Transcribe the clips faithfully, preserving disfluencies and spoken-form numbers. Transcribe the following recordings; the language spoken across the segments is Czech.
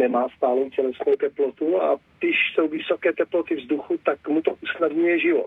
nemá stálou tělesnou teplotu a když jsou vysoké teploty vzduchu, tak mu to usnadňuje život.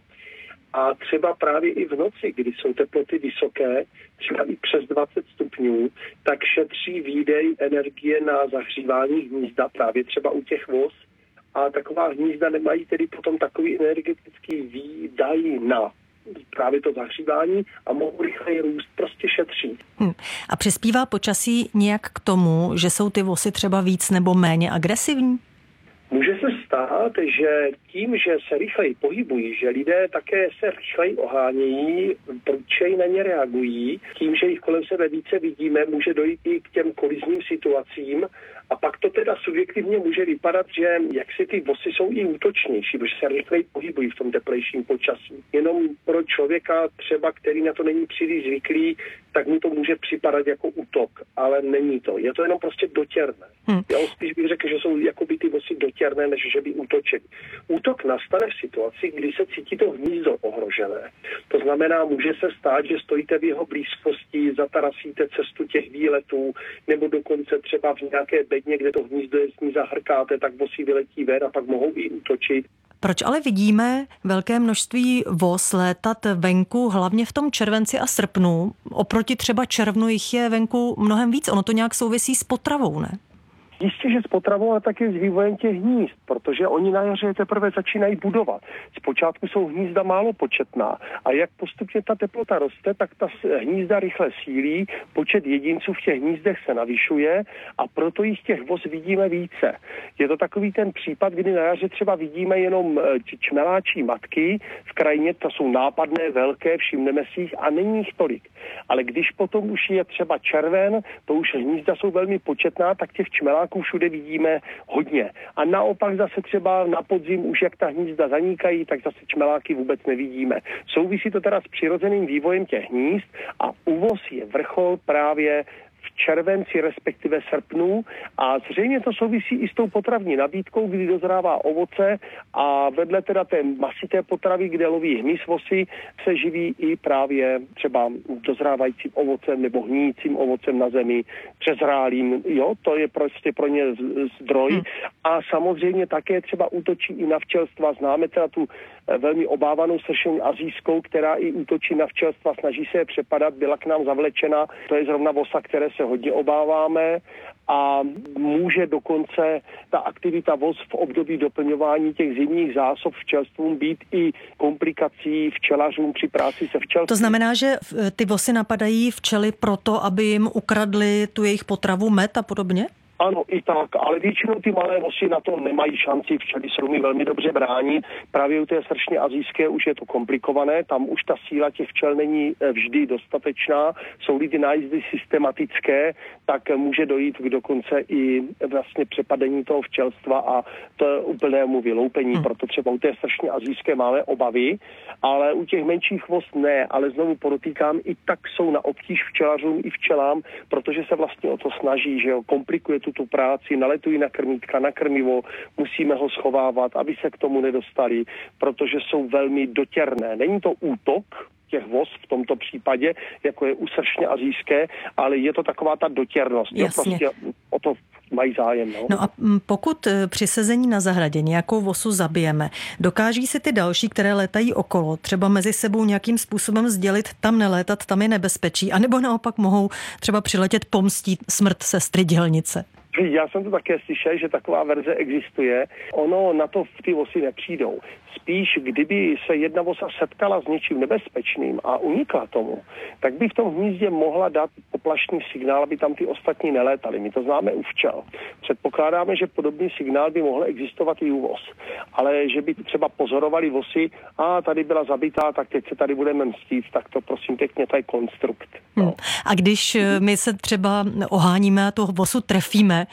A třeba právě i v noci, kdy jsou teploty vysoké, třeba i přes dvacet stupňů, tak šetří výdej energie na zahřívání hnízda, právě třeba u těch vos. A taková hnízda nemají tedy potom takový energetický výdaj na právě to zahřívání a mohou rychleji růst, prostě šetří. Hmm. A přispívá počasí nějak k tomu, že jsou ty vosy třeba víc nebo méně agresivní? Může se stát, že tím, že se rychleji pohybují, že lidé také se rychleji ohánějí, prudčeji na ně reagují, tím, že jich kolem sebe více vidíme, může dojít i k těm kolizním situacím a pak to teda subjektivně může vypadat, že jak si ty vosy jsou i útočnější, protože se rychleji pohybují v tom teplejším počasí. Jenom pro člověka třeba, který na to není příliš zvyklý, tak mu to může připadat jako útok, ale není to. Je to jenom prostě dotěrné. Hmm. Já spíš bych řekl, že jsou jakoby ty vosy dotěrné, než že by útočily. Útok nastane v situaci, kdy se cítí to hnízdo ohrožené. To znamená, může se stát, že stojíte v jeho blízkosti, zatarasíte cestu těch výletů, nebo dokonce třeba v nějaké bedně, kde to hnízdo je, s ní zahrkáte, tak vosy vyletí ven a pak mohou i útočit. Proč ale vidíme velké množství vos létat venku, hlavně v tom červenci a srpnu? Oproti třeba červnu jich je venku mnohem víc. Ono to nějak souvisí s potravou, ne? Jistě, že s potravou a taky s vývojem těch hnízd, protože oni na jaře teprve začínají budovat. Zpočátku jsou hnízda málo početná a jak postupně ta teplota roste, tak ta hnízda rychle sílí, počet jedinců v těch hnízdech se navyšuje a proto jich těch vos vidíme více. Je to takový ten případ, kdy na jaře třeba vidíme jenom čmeláčí matky, v krajině to jsou nápadné, velké, všimneme si jich a není jich tolik. Ale když potom už je třeba červen, to už hnízda jsou velmi početná, tak těch čmeláků všude vidíme hodně. A naopak zase třeba na podzim už jak ta hnízda zanikají, tak zase čmeláky vůbec nevidíme. Souvisí to teda s přirozeným vývojem těch hnízd a uvoz je vrchol právě v červenci, respektive srpnu a zřejmě to souvisí i s tou potravní nabídkou, kdy dozrává ovoce a vedle teda té masité potravy, kde loví hmyz vosy, se živí i právě třeba dozrávajícím ovocem nebo hníjícím ovocem na zemi, přezrálým, jo, to je prostě pro ně zdroj hmm. a samozřejmě také třeba útočí i na včelstva, známe teda tu velmi obávanou sršeň asijskou, která i útočí na včelstva, snaží se je přepadat, byla k nám zavlečena, to je zrovna vosa, které se hodně obáváme a může dokonce ta aktivita vos v období doplňování těch zimních zásob včelstvům být i komplikací včelařům při práci se včelstvím. To znamená, že ty vosy napadají včely proto, aby jim ukradli tu jejich potravu, med a podobně? Ano, i tak, ale většinou ty malé vosy na to nemají šanci, včely se umí velmi dobře bránit. Právě u té sršně asijské už je to komplikované, tam už ta síla těch včel není vždy dostatečná, jsou-li ty nájezdy systematické, tak může dojít k dokonce i vlastně přepadení toho včelstva a to úplnému vyloupení, hmm. proto třeba u té sršně asijské máme obavy, ale u těch menších vos ne, ale znovu podotýkám, i tak jsou na obtíž včelařům i včelám, protože se vlastně o to snaží, že jo, komplikuje tu práci, naletují na krmítka, na krmivo, musíme ho schovávat, aby se k tomu nedostali, protože jsou velmi dotěrné. Není to útok těch vos v tomto případě, jako je u sršně asijské, ale je to taková ta dotěrnost. Jasně. Jo, prostě o to mají zájem. No. no a pokud při sezení na zahradě nějakou vosu zabijeme, dokáží si ty další, které létají okolo, třeba mezi sebou nějakým způsobem sdělit, tam nelétat, tam je nebezpečí, anebo naopak mohou třeba přiletět pomstít smrt sestry dělnice? Já jsem to také slyšel, že taková verze existuje. Ono na to ty vosy nepřijdou. Spíš, kdyby se jedna vosa setkala s něčím nebezpečným a unikla tomu, tak by v tom hnízdě mohla dát poplašný signál, aby tam ty ostatní nelétaly. My to známe u včel. Předpokládáme, že podobný signál by mohl existovat i u vos. Ale že by třeba pozorovali vosy, a tady byla zabitá, tak teď se tady budeme mstít, tak to prosím pěkně, to je konstrukt. No. Hmm. A když my se třeba oháníme a tu vosu trefíme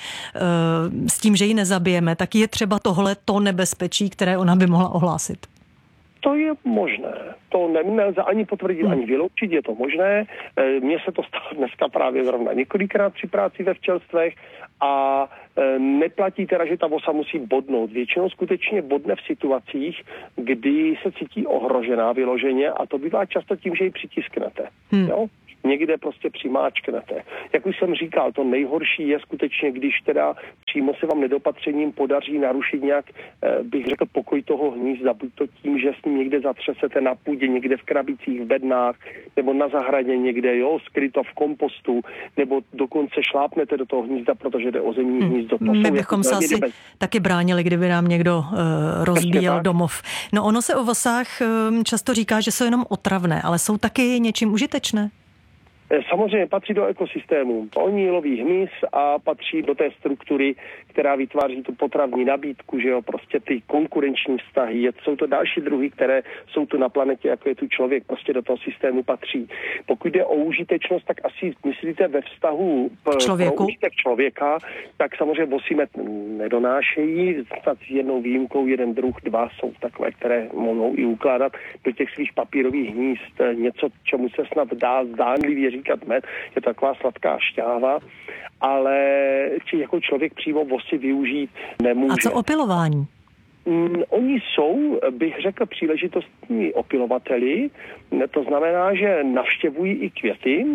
s tím, že ji nezabijeme, tak je třeba tohle to nebezpečí, které ona by mohla ohlásit? To je možné. To nelze ani potvrdit, hmm. ani vyloučit, je to možné. Mně se to stalo dneska právě zrovna několikrát při práci ve včelstvech a neplatí teda, že ta vosa musí bodnout. Většinou skutečně bodne v situacích, kdy se cítí ohrožená vyloženě a to bývá často tím, že ji přitisknete. Hmm. Jo? někde prostě přimáčknete. Jak už jsem říkal, to nejhorší je skutečně, když teda přímo se vám nedopatřením podaří narušit nějak, bych řekl, pokoj toho hnízda, buď to tím, že s ním někde zatřesete na půdě, někde v krabicích, v bednách, nebo na zahradě někde, jo, skryto v kompostu, nebo dokonce šlápnete do toho hnízda, protože jde o zemní hmm. hnízdo. To My bychom jako se asi bez... taky bránili, kdyby nám někdo uh, rozbíjel domov. No ono se o vosách um, často říká, že jsou jenom otravné, ale jsou taky něčím užitečné? Samozřejmě patří do ekosystému. Oni loví hmyz a patří do té struktury, která vytváří tu potravní nabídku, že jo, prostě ty konkurenční vztahy. Jsou to další druhy, které jsou tu na planetě, jako je tu člověk, prostě do toho systému patří. Pokud jde o užitečnost, tak asi myslíte ve vztahu k člověku? Pro užitek člověka, tak samozřejmě vosy med nedonášejí. S jednou výjimkou, jeden druh, dva jsou takové, které mohou i ukládat do těch svých papírových hnízd něco, čemu se snad dá zdánlivě říkat med, je to taková sladká šťáva, ale či jako člověk přímo vosy využít nemůže. A co opilování? Mm, oni jsou, bych řekl, příležitostní opilovateli, to znamená, že navštěvují i květy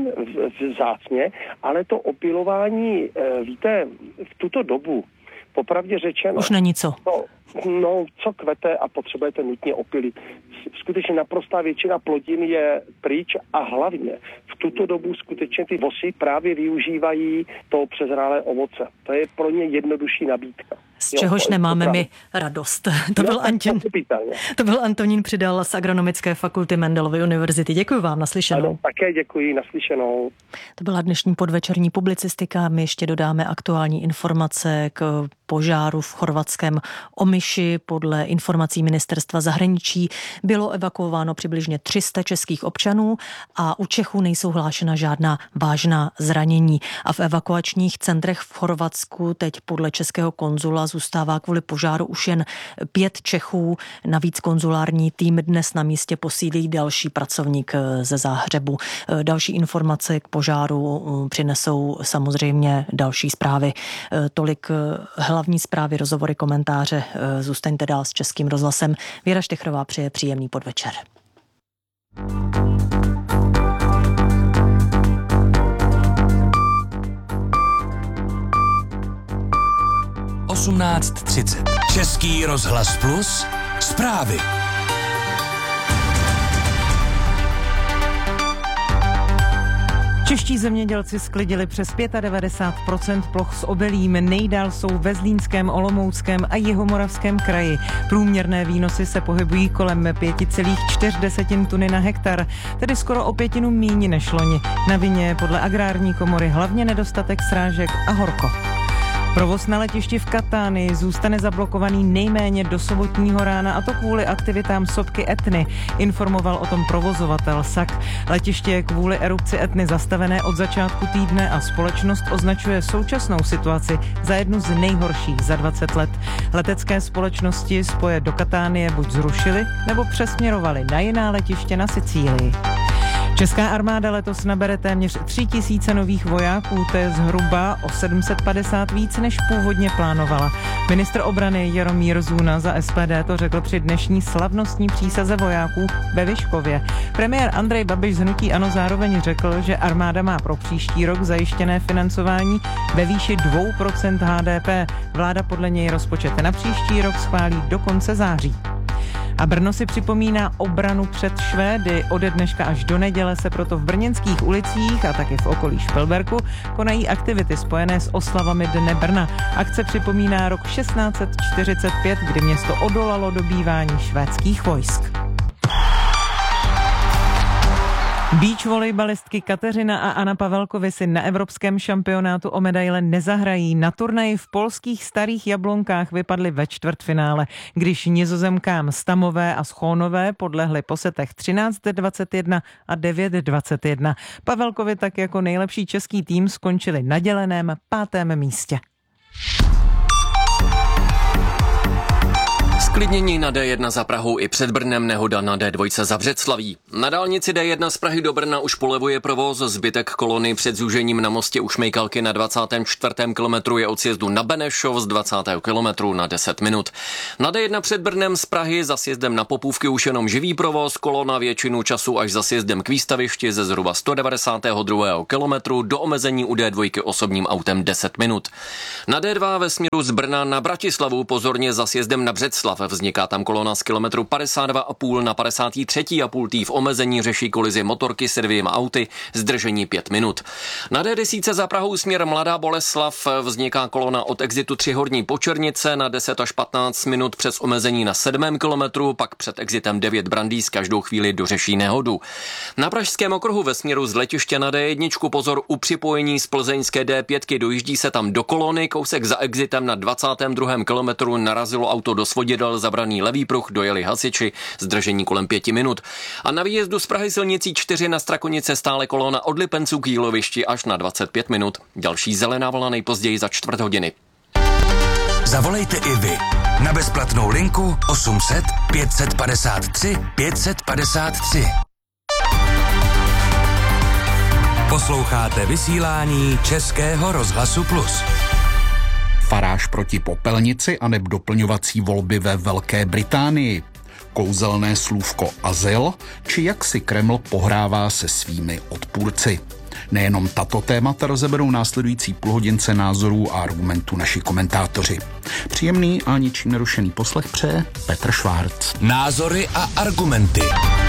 vzácně, ale to opilování, víte, v tuto dobu, popravdě řečeno... Už není co. No, no, co kvete a potřebujete nutně opilit. Skutečně naprostá většina plodin je pryč a hlavně v tuto dobu skutečně ty vosy právě využívají to přezrálé ovoce. To je pro ně jednodušší nabídka. Z čehož jo, nemáme my radost. To byl, Antin, to byl Antonín Přidal z Agronomické fakulty Mendelovy univerzity. Děkuji vám, naslyšenou. Ano, také děkuji, naslyšenou. To byla dnešní podvečerní publicistika. My ještě dodáme aktuální informace k požáru v chorvatském Omiši. Podle informací ministerstva zahraničí bylo evakuováno přibližně tři sta českých občanů a u Čechů nejsou hlášena žádná vážná zranění. A v evakuačních centrech v Chorvatsku teď podle českého konzula zůstává kvůli požáru už jen pět Čechů. Navíc konzulární tým dnes na místě posílí další pracovník ze Záhřebu. Další informace k požáru přinesou samozřejmě další zprávy. Tolik hlavní zprávy, rozhovory, komentáře. Zůstaňte dál s Českým rozhlasem. Věra Štechrová přeje příjemný podvečer. osmnáct třicet. Český rozhlas Plus. Zprávy. Čeští zemědělci sklidili přes devadesát pět procent ploch s obilím. Nejdál jsou ve Zlínském, Olomouckém a Jihomoravském kraji. Průměrné výnosy se pohybují kolem pět celá čtyři tuny na hektar, tedy skoro o pětinu míň než loni. Na vině je podle agrární komory hlavně nedostatek srážek a horko. Provoz na letišti v Katánii zůstane zablokovaný nejméně do sobotního rána, a to kvůli aktivitám sopky Etny, informoval o tom provozovatel S A K. Letiště je kvůli erupci Etny zastavené od začátku týdne a společnost označuje současnou situaci za jednu z nejhorších za dvacet let. Letecké společnosti spoje do Katánie buď zrušily, nebo přesměrovaly na jiná letiště na Sicílii. Česká armáda letos nabere téměř tři tisíce nových vojáků, to je zhruba o sedm set padesát víc, než původně plánovala. Ministr obrany Jaromír Zuna za S P D to řekl při dnešní slavnostní přísaze vojáků ve Vyškově. Premiér Andrej Babiš z hnutí ANO zároveň řekl, že armáda má pro příští rok zajištěné financování ve výši dvě procenta H D P. Vláda podle něj rozpočet na příští rok schválí do konce září. A Brno si připomíná obranu před Švédy. Ode dneška až do neděle se proto v brněnských ulicích a taky v okolí Špilberku konají aktivity spojené s oslavami Dne Brna. Akce připomíná rok šestnáct set čtyřicet pět, kdy město odolalo dobývání švédských vojsk. Beach volejbalistky Kateřina a Anna Pavelkovy si na evropském šampionátu o medaile nezahrají. Na turnaji v polských Starých Jablonkách vypadly ve čtvrtfinále, když Nizozemkám Stamové a Schónové podlehly po setech třináct dvacet jedna a devět dvacet jedna. Pavelkovy tak jako nejlepší český tým skončili na děleném pátém místě. Zklidnění na D jedna za Prahou i před Brnem, nehoda na D dva za Břeclaví. Na dálnici D jedna z Prahy do Brna už polevuje provoz, zbytek kolony před zúžením na mostě u Šmejkalky na dvacátém čtvrtém kilometru je od sjezdu na Benešov z dvacátého kilometru na deset minut. Na D jedna před Brnem z Prahy za sjezdem na Popůvky už jenom živý provoz, kolona většinu času až za sjezdem k výstavišti ze zhruba sto devadesátého druhého kilometru do omezení u D dva osobním autem deset minut. Na D dva ve směru z Brna na Bratislavu pozorně za sjezdem na Břeclav vzniká tam kolona z kilometru padesát dva a půl na padesát tři a půl v omezení řeší kolizi motorky se dvěma auty, zdržení pět minut. Na D deset za Prahou směr Mladá Boleslav vzniká kolona od exitu tři Horní Počernice na deset až patnáct minut přes omezení na sedmém kilometru, pak před exitem devět Brandýs každou chvíli dořeší nehodu. Na Pražském okruhu ve směru z letiště na D jedna pozor u připojení z plzeňské D pět, dojíždí se tam do kolony, kousek za exitem na dvacátém druhém kilometru narazilo auto do svodidel, zabraný levý pruh, dojeli hasiči, zdržení kolem pěti minut. A na výjezdu z Prahy silnicí čtyři na Strakonice stále kolona od Lipenců k Jílovišti až na dvacet pět minut. Další zelená vlna nejpozději za čtvrt hodiny. Zavolejte i vy na bezplatnou linku osm set pět set padesát tři pět set padesát tři. Posloucháte vysílání Českého rozhlasu Plus. Faráž proti popelnici aneb doplňovací volby ve Velké Británii. Kouzelné slůvko azyl, či jak si Kreml pohrává se svými odpůrci. Nejenom tato témata rozeberou následující půlhodince názorů a argumentů naši komentátoři. Příjemný a ničím nerušený poslech přeje Petr Švárc. Názory a argumenty.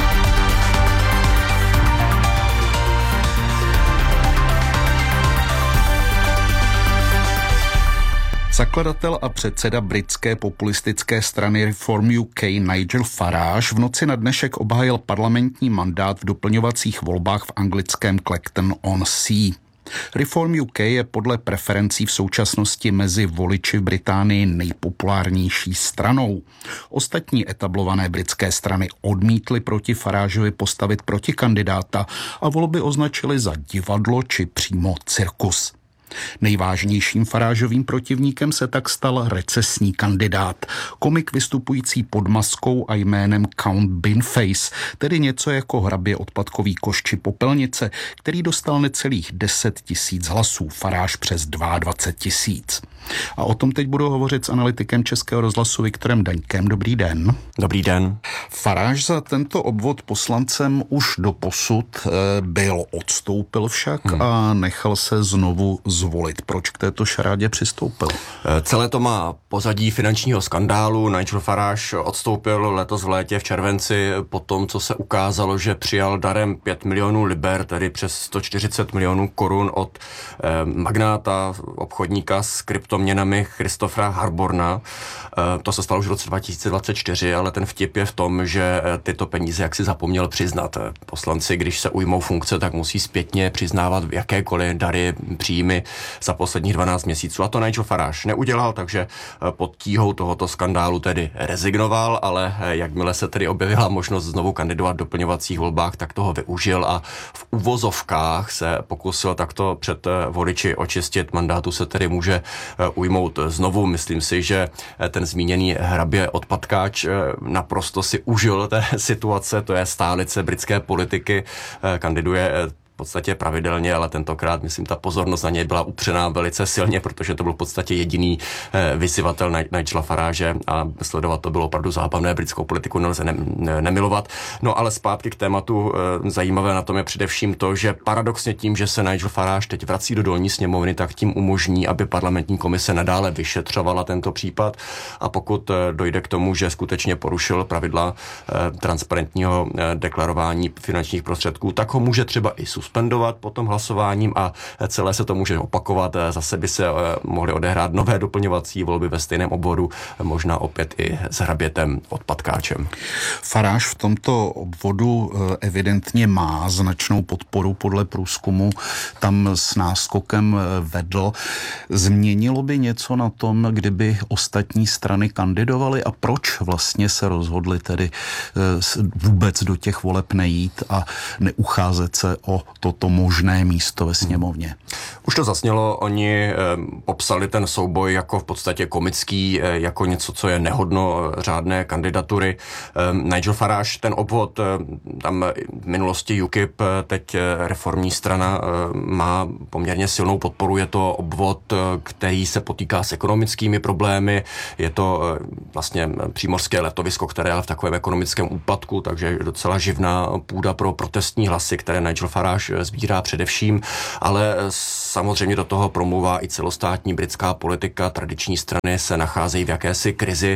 Zakladatel a předseda britské populistické strany Reform U K Nigel Farage v noci na dnešek obhájil parlamentní mandát v doplňovacích volbách v anglickém Clacton-on-Sea. Reform U K je podle preferencí v současnosti mezi voliči v Británii nejpopulárnější stranou. Ostatní etablované britské strany odmítly proti Farageovi postavit protikandidáta a volby označili za divadlo či přímo cirkus. Nejvážnějším Farageovým protivníkem se tak stal recesní kandidát, komik vystupující pod maskou a jménem Count Binface, tedy něco jako hrabě odpadkový koš či popelnice, který dostal necelých deset tisíc hlasů, Farage přes dvacet dva tisíc. A o tom teď budu hovořit s analytikem Českého rozhlasu Viktorem Daňkem. Dobrý den. Dobrý den. Farage za tento obvod poslancem už doposud byl, odstoupil však hmm. a nechal se znovu zvolit. Proč k této šarádě přistoupil? Celé to má pozadí finančního skandálu. Nigel Farage odstoupil letos v létě v červenci po tom, co se ukázalo, že přijal darem pět milionů liber, tedy přes sto čtyřicet milionů korun od eh, magnáta, obchodníka s kryptoměnami Christophera Harborna. Eh, to se stalo už v roce dva tisíce dvacet čtyři, ale ten vtip je v tom, že tyto peníze jaksi zapomněl přiznat. Poslanci, když se ujmou funkce, tak musí zpětně přiznávat jakékoliv dary, příjmy za posledních dvanáct měsíců. A to Nigel Farage neudělal, takže pod tíhou tohoto skandálu tedy rezignoval, ale jakmile se tedy objevila možnost znovu kandidovat v doplňovacích volbách, tak toho využil a v uvozovkách se pokusil takto před voliči očistit. Mandátu se tedy může ujmout znovu. Myslím si, že ten zmíněný hrabě odpadkáč naprosto si užil té situace, to je stálice britské politiky, kandiduje v podstatě pravidelně, ale tentokrát, myslím, ta pozornost na něj byla upřená velice silně, protože to byl v podstatě jediný eh, vyzývatel Nigela Farage a sledovat to bylo opravdu zábavné, britskou politiku nelze ne, ne, nemilovat. No ale zpátky k tématu, eh, zajímavé na tom je především to, že paradoxně tím, že se Nigel Farage teď vrací do dolní sněmovny, tak tím umožní, aby parlamentní komise nadále vyšetřovala tento případ a pokud eh, dojde k tomu, že skutečně porušil pravidla eh, transparentního eh, deklarování finančních prostředků, tak ho může třeba i suspendovat potom hlasováním a celé se to může opakovat. Zase by se mohly odehrát nové doplňovací volby ve stejném obvodu, možná opět i s hrabětem odpadkáčem. Farage v tomto obvodu evidentně má značnou podporu podle průzkumu, tam s náskokem vedl. Změnilo by něco na tom, kdyby ostatní strany kandidovaly a proč vlastně se rozhodli tedy vůbec do těch voleb nejít a neucházet se o toto možné místo ve sněmovně. Už to zasnělo, oni eh, popsali ten souboj jako v podstatě komický, eh, jako něco, co je nehodno eh, řádné kandidatury. Eh, Nigel Farage, ten obvod, eh, tam v minulosti U K I P, eh, teď eh, reformní strana, eh, má poměrně silnou podporu. Je to obvod, eh, který se potýká s ekonomickými problémy. Je to eh, vlastně přímořské letovisko, které je v takovém ekonomickém úpadku, takže docela živná půda pro protestní hlasy, které Nigel Farage sbírá především, ale samozřejmě do toho promluvá i celostátní britská politika. Tradiční strany se nacházejí v jakési krizi.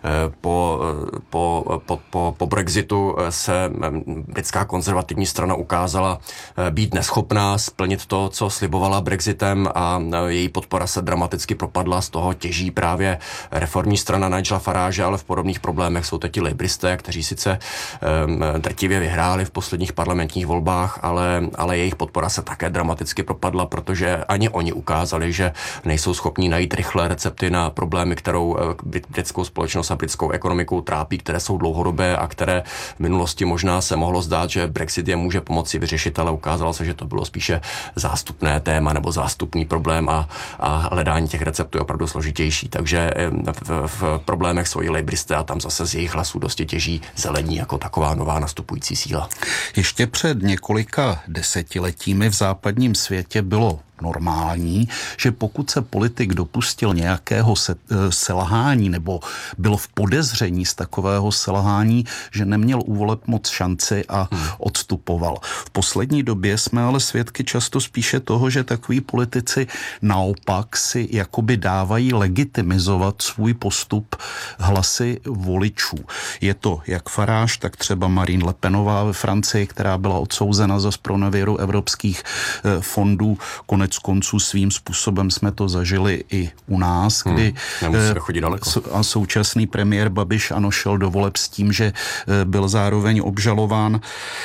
Po, po, po, po, po Brexitu se britská konzervativní strana ukázala být neschopná splnit to, co slibovala Brexitem, a její podpora se dramaticky propadla. Z toho těží právě reformní strana Nigela Farage, ale v podobných problémech jsou teď i labouristé, kteří sice um, drtivě vyhráli v posledních parlamentních volbách, ale, ale jejich podpora se také dramaticky propadla, protože ani oni ukázali, že nejsou schopní najít rychlé recepty na problémy, kterou britskou společnost a britskou ekonomiku trápí, které jsou dlouhodobé a které v minulosti možná se mohlo zdát, že Brexit je může pomoci vyřešit, ale ukázalo se, že to bylo spíše zástupné téma nebo zástupný problém, a, a hledání těch receptů je opravdu složitější. Takže v, v problémech jsou i labouristé a tam zase z jejich hlasů dosti těží zelení jako taková nová nastupující síla. Ještě před několika desetiletími v západním světě bylo normální, že pokud se politik dopustil nějakého se, selhání nebo byl v podezření z takového selhání, že neměl u voleb moc šanci a hmm. odstupoval. V poslední době jsme ale svědky často spíše toho, že takoví politici naopak si jakoby dávají legitimizovat svůj postup hlasy voličů. Je to jak Farage, tak třeba Marine Le Penová ve Francii, která byla odsouzena za zpronevěru evropských fondů. Konec konců svým způsobem jsme to zažili i u nás, kdy hmm, chodit daleko. A současný premiér Babiš ano šel do voleb s tím, že byl zároveň obžalován.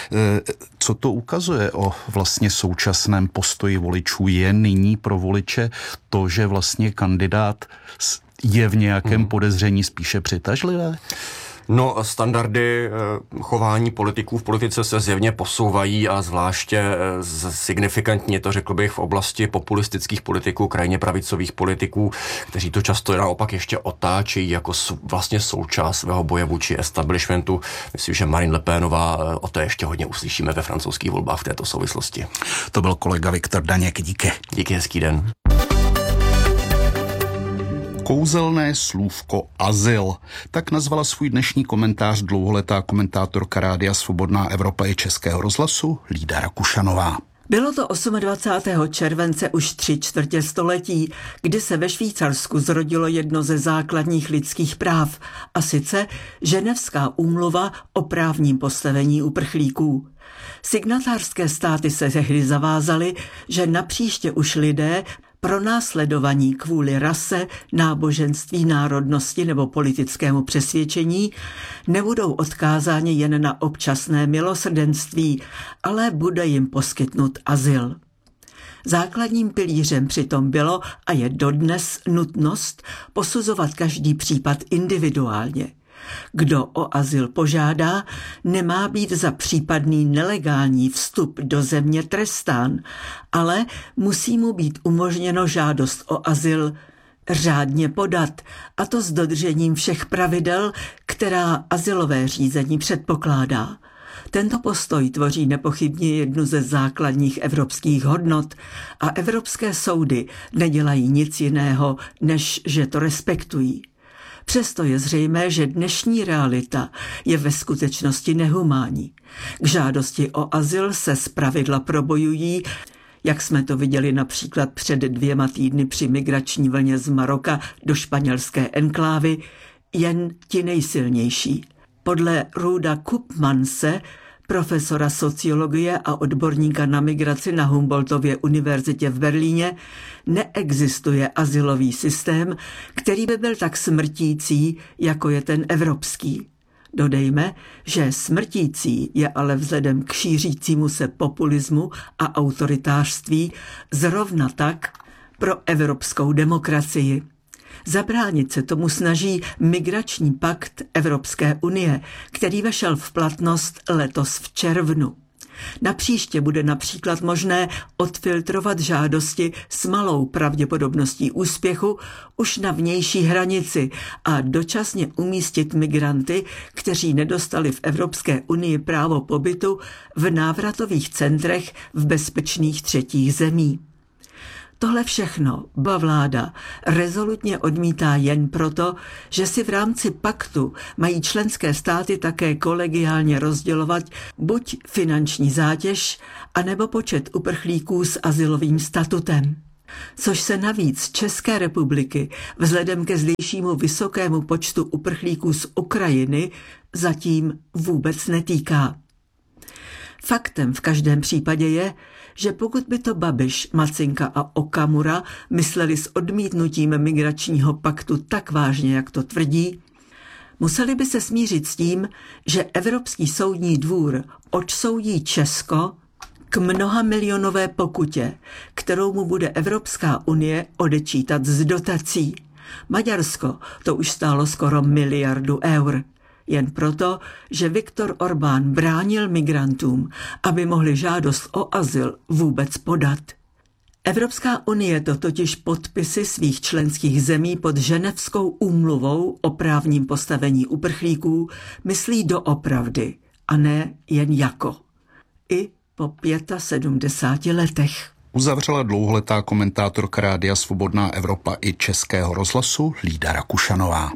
Co to ukazuje o vlastně současném postoji voličů? Je nyní pro voliče to, že vlastně kandidát je v nějakém hmm. podezření spíše přitažlivé? No, standardy chování politiků v politice se zjevně posouvají a zvláště signifikantně to řekl bych v oblasti populistických politiků, krajně pravicových politiků, kteří to často naopak ještě otáčejí jako vlastně součást svého boje vůči establishmentu. Myslím, že Marine Le Penová, o to ještě hodně uslyšíme ve francouzských volbách v této souvislosti. To byl kolega Viktor Daněk, díky. Díky, hezký den. Kouzelné slůvko azyl. Tak nazvala svůj dnešní komentář dlouholetá komentátorka Rádia Svobodná Evropa i Českého rozhlasu Lída Rakušanová. Bylo to dvacátého osmého července už tři čtvrtě století, kdy se ve Švýcarsku zrodilo jedno ze základních lidských práv, a sice Ženevská úmluva o právním postavení uprchlíků. Signatářské státy se tehdy zavázaly, že napříště už lidé pronásledovaní kvůli rase, náboženství, národnosti nebo politickému přesvědčení nebudou odkázáni jen na občasné milosrdenství, ale bude jim poskytnut azyl. Základním pilířem přitom bylo a je dodnes nutnost posuzovat každý případ individuálně. Kdo o azyl požádá, nemá být za případný nelegální vstup do země trestán, ale musí mu být umožněno žádost o azyl řádně podat, a to s dodržením všech pravidel, která azylové řízení předpokládá. Tento postoj tvoří nepochybně jednu ze základních evropských hodnot a evropské soudy nedělají nic jiného, než že to respektují. Přesto je zřejmé, že dnešní realita je ve skutečnosti nehumánní. K žádosti o azyl se zpravidla probojují, jak jsme to viděli například před dvěma týdny při migrační vlně z Maroka do španělské enklávy, jen ti nejsilnější. Podle Ruda Koopmanse, profesora sociologie a odborníka na migraci na Humboldtově univerzitě v Berlíně, neexistuje azylový systém, který by byl tak smrtící, jako je ten evropský. Dodejme, že smrtící je ale vzhledem k šířícímu se populismu a autoritářství zrovna tak pro evropskou demokracii. Zabránit se tomu snaží migrační pakt Evropské unie, který vešel v platnost letos v červnu. Napříště bude například možné odfiltrovat žádosti s malou pravděpodobností úspěchu už na vnější hranici a dočasně umístit migranty, kteří nedostali v Evropské unii právo pobytu, v návratových centrech v bezpečných třetích zemí. Tohle všechno vláda rezolutně odmítá jen proto, že si v rámci paktu mají členské státy také kolegiálně rozdělovat buď finanční zátěž, anebo počet uprchlíků s azylovým statutem. Což se navíc České republiky vzhledem ke zdejšímu vysokému počtu uprchlíků z Ukrajiny zatím vůbec netýká. Faktem v každém případě je, že pokud by to Babiš, Macinka a Okamura mysleli s odmítnutím migračního paktu tak vážně, jak to tvrdí, museli by se smířit s tím, že Evropský soudní dvůr odsoudí Česko k mnoha milionové pokutě, kterou mu bude Evropská unie odečítat z dotací. Maďarsko to už stálo skoro miliardu eur. Jen proto, že Viktor Orbán bránil migrantům, aby mohli žádost o azyl vůbec podat. Evropská unie to totiž podpisy svých členských zemí pod Ženevskou úmluvou o právním postavení uprchlíků myslí doopravdy a ne jen jako. I po sedmdesáti pěti letech. Uzavřela dlouholetá komentátorka Rádia Svobodná Evropa i Českého rozhlasu Lída Rakušanová.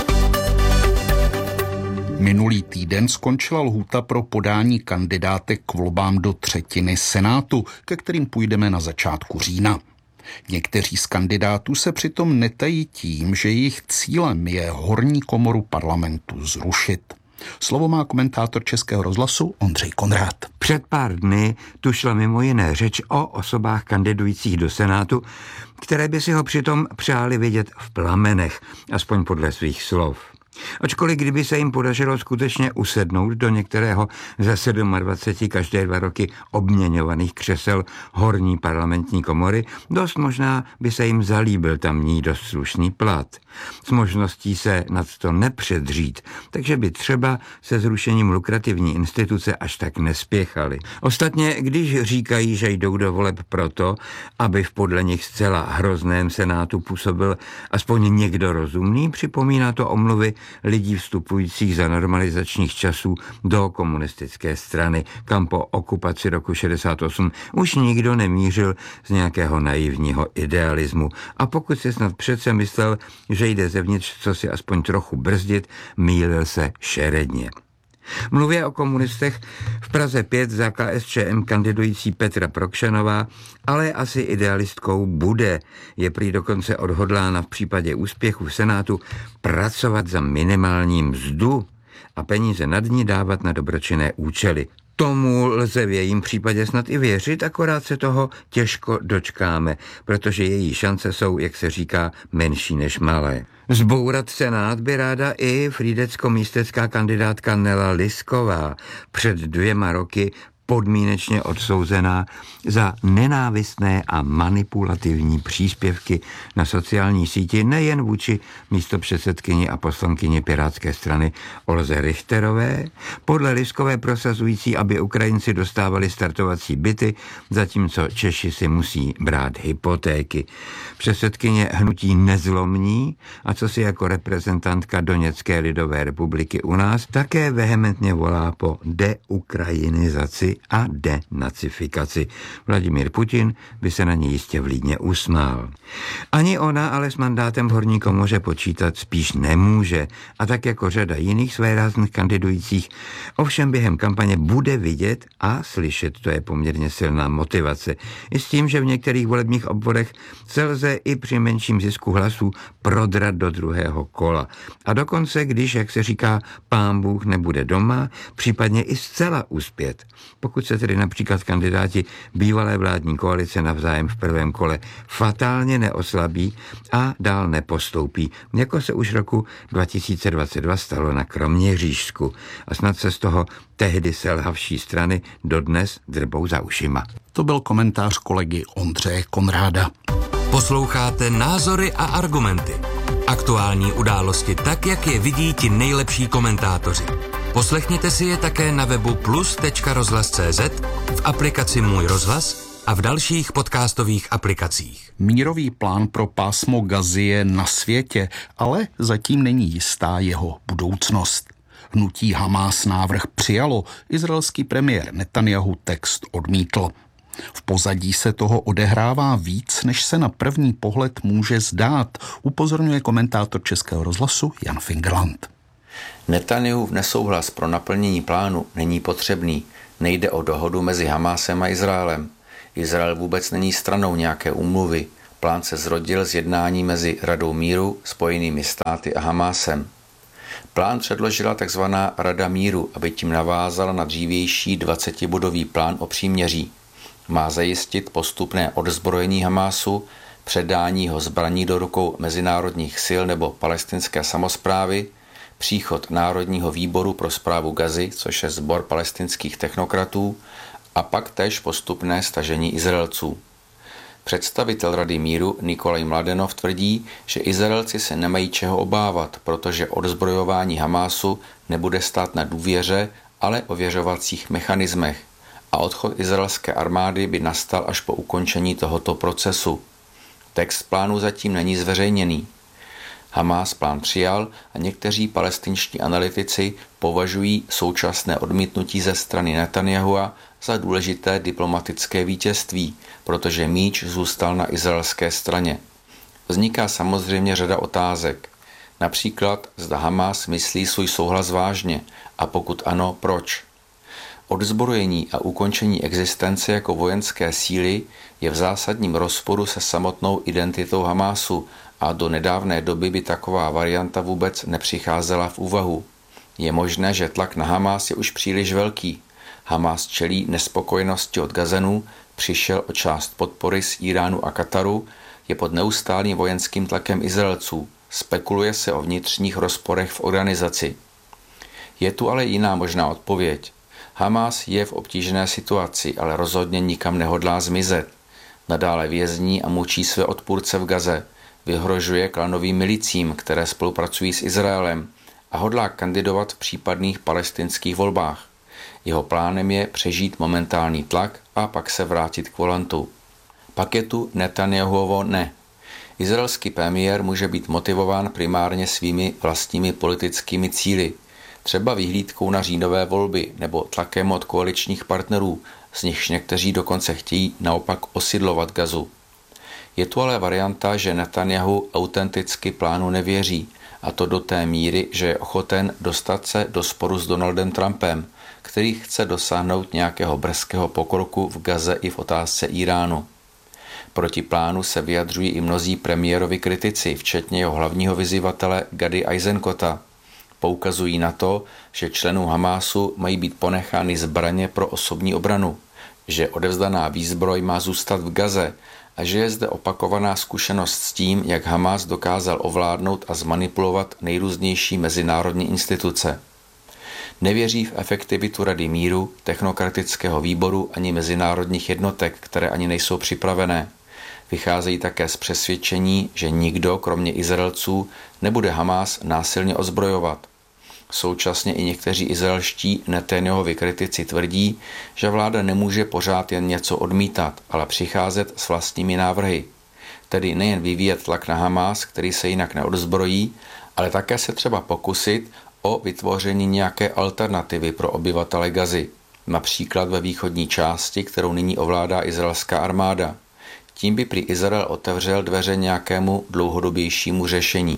Minulý týden skončila lhůta pro podání kandidátek k volbám do třetiny Senátu, ke kterým půjdeme na začátku října. Někteří z kandidátů se přitom netají tím, že jejich cílem je horní komoru parlamentu zrušit. Slovo má komentátor Českého rozhlasu Ondřej Konrád. Před pár dny tu šla mimo jiné řeč o osobách kandidujících do Senátu, které by si ho přitom přáli vidět v plamenech, aspoň podle svých slov. Ačkoliv kdyby se jim podařilo skutečně usednout do některého ze dvaceti sedmi každé dva roky obměňovaných křesel horní parlamentní komory, dost možná by se jim zalíbil tamní dost slušný plat. S možností se nad to nepředřít, takže by třeba se zrušením lukrativní instituce až tak nespěchali. Ostatně, když říkají, že jdou do voleb proto, aby v podle nich zcela hrozném Senátu působil aspoň někdo rozumný, připomíná to omluvy lidí vstupujících za normalizačních časů do komunistické strany, kam po okupaci roku šedesát osm už nikdo nemířil z nějakého naivního idealismu. A pokud si snad přece myslel, že jde zevnitř co si aspoň trochu brzdit, mýlil se šeredně. Mluvě o komunistech v Praze pět za K S Č M kandidující Petra Prokšanová, ale asi idealistkou bude. Je prý dokonce odhodlána v případě úspěchu v Senátu pracovat za minimální mzdu a peníze nad ní dávat na dobročinné účely. Tomu lze v jejím případě snad i věřit, akorát se toho těžko dočkáme, protože její šance jsou, jak se říká, menší než malé. Zbourat Senát by ráda i frýdecko-místecká kandidátka Nela Lisková, před dvěma roky podmínečně odsouzená za nenávistné a manipulativní příspěvky na sociální síti nejen vůči místopředsedkyni a poslankyni Pirátské strany Olze Richterové, podle Liskové prosazující, aby Ukrajinci dostávali startovací byty, zatímco Češi si musí brát hypotéky. Předsedkyně hnutí Nezlomní a co si jako reprezentantka Doněcké lidové republiky u nás také vehementně volá po deukrajinizaci a denacifikaci. Vladimír Putin by se na ní jistě vlídně usmál. Ani ona ale s mandátem v horní komoře počítat spíš nemůže a tak jako řada jiných svérázných kandidujících ovšem během kampaně bude vidět a slyšet, to je poměrně silná motivace. I s tím, že v některých volebních obvodech se lze i při menším zisku hlasů prodrat do druhého kola. A dokonce, když, jak se říká, pán Bůh nebude doma, případně i zcela uspět. Pokud se tedy například kandidáti bývalé vládní koalice navzájem v prvém kole fatálně neoslabí a dál nepostoupí, jako se už roku dva tisíce dvacet dva stalo na Kroměřížsku. A snad se z toho tehdy selhavší strany dodnes drbou za ušima. To byl komentář kolegy Ondřeje Konráda. Posloucháte Názory a argumenty. Aktuální události tak, jak je vidí ti nejlepší komentátoři. Poslechněte si je také na webu plus tečka rozhlas tečka cé zet, v aplikaci Můj rozhlas a v dalších podcastových aplikacích. Mírový plán pro pásmo Gazy je na světě, ale zatím není jistá jeho budoucnost. Hnutí Hamás návrh přijalo, izraelský premiér Netanjahu text odmítl. V pozadí se toho odehrává víc, než se na první pohled může zdát, upozorňuje komentátor Českého rozhlasu Jan Fingerland. Netanjahův nesouhlas pro naplnění plánu není potřebný. Nejde o dohodu mezi Hamásem a Izraelem. Izrael vůbec není stranou nějaké úmluvy. Plán se zrodil z jednání mezi Radou míru, Spojenými státy a Hamásem. Plán předložila tzv. Rada míru, aby tím navázala na dřívější dvacetibodový plán o příměří. Má zajistit postupné odzbrojení Hamásu, předání ho zbraní do rukou mezinárodních sil nebo palestinské samosprávy, příchod Národního výboru pro správu Gazy, což je sbor palestinských technokratů, a pak též postupné stažení Izraelců. Představitel Rady míru Nikolaj Mladenov tvrdí, že Izraelci se nemají čeho obávat, protože odzbrojování Hamásu nebude stát na důvěře, ale ověřovacích mechanismech a odchod izraelské armády by nastal až po ukončení tohoto procesu. Text plánu zatím není zveřejněný. Hamás plán přijal a někteří palestinští analytici považují současné odmítnutí ze strany Netanjahua za důležité diplomatické vítězství, protože míč zůstal na izraelské straně. Vzniká samozřejmě řada otázek. Například, zda Hamás myslí svůj souhlas vážně a pokud ano, proč? Odzbrojení a ukončení existence jako vojenské síly je v zásadním rozporu se samotnou identitou Hamásu a do nedávné doby by taková varianta vůbec nepřicházela v úvahu. Je možné, že tlak na Hamás je už příliš velký. Hamás čelí nespokojenosti od Gazanů, přišel o část podpory z Iránu a Kataru, je pod neustálým vojenským tlakem Izraelců. Spekuluje se o vnitřních rozporech v organizaci. Je tu ale jiná možná odpověď. Hamás je v obtížné situaci, ale rozhodně nikam nehodlá zmizet. Nadále vězní a mučí své odpůrce v Gaze, vyhrožuje klanovým milicím, které spolupracují s Izraelem a hodlá kandidovat v případných palestinských volbách. Jeho plánem je přežít momentální tlak a pak se vrátit k volantu. Pak je tu Netanjahuovo ne. Izraelský premiér může být motivován primárně svými vlastními politickými cíli, třeba vyhlídkou na říjnové volby nebo tlakem od koaličních partnerů, z nichž někteří dokonce chtějí naopak osidlovat Gazu. Je tu ale varianta, že Netanjahu autenticky plánu nevěří, a to do té míry, že je ochoten dostat se do sporu s Donaldem Trumpem, který chce dosáhnout nějakého brzkého pokroku v Gaze i v otázce Iránu. Proti plánu se vyjadřují i mnozí premiérovi kritici, včetně jeho hlavního vyzývatele Gady Eisenkota. Poukazují na to, že členů Hamásu mají být ponechány zbraně pro osobní obranu, že odevzdaná výzbroj má zůstat v Gaze a že je zde opakovaná zkušenost s tím, jak Hamás dokázal ovládnout a zmanipulovat nejrůznější mezinárodní instituce. Nevěří v efektivitu Rady míru, technokratického výboru ani mezinárodních jednotek, které ani nejsou připravené. Vycházejí také z přesvědčení, že nikdo, kromě Izraelců, nebude Hamás násilně ozbrojovat. Současně i někteří izraelští Netanjahovi kritici tvrdí, že vláda nemůže pořád jen něco odmítat, ale přicházet s vlastními návrhy. Tedy nejen vyvíjet tlak na Hamás, který se jinak neodzbrojí, ale také se třeba pokusit o vytvoření nějaké alternativy pro obyvatele Gazy, například ve východní části, kterou nyní ovládá izraelská armáda. Tím by prý Izrael otevřel dveře nějakému dlouhodobějšímu řešení.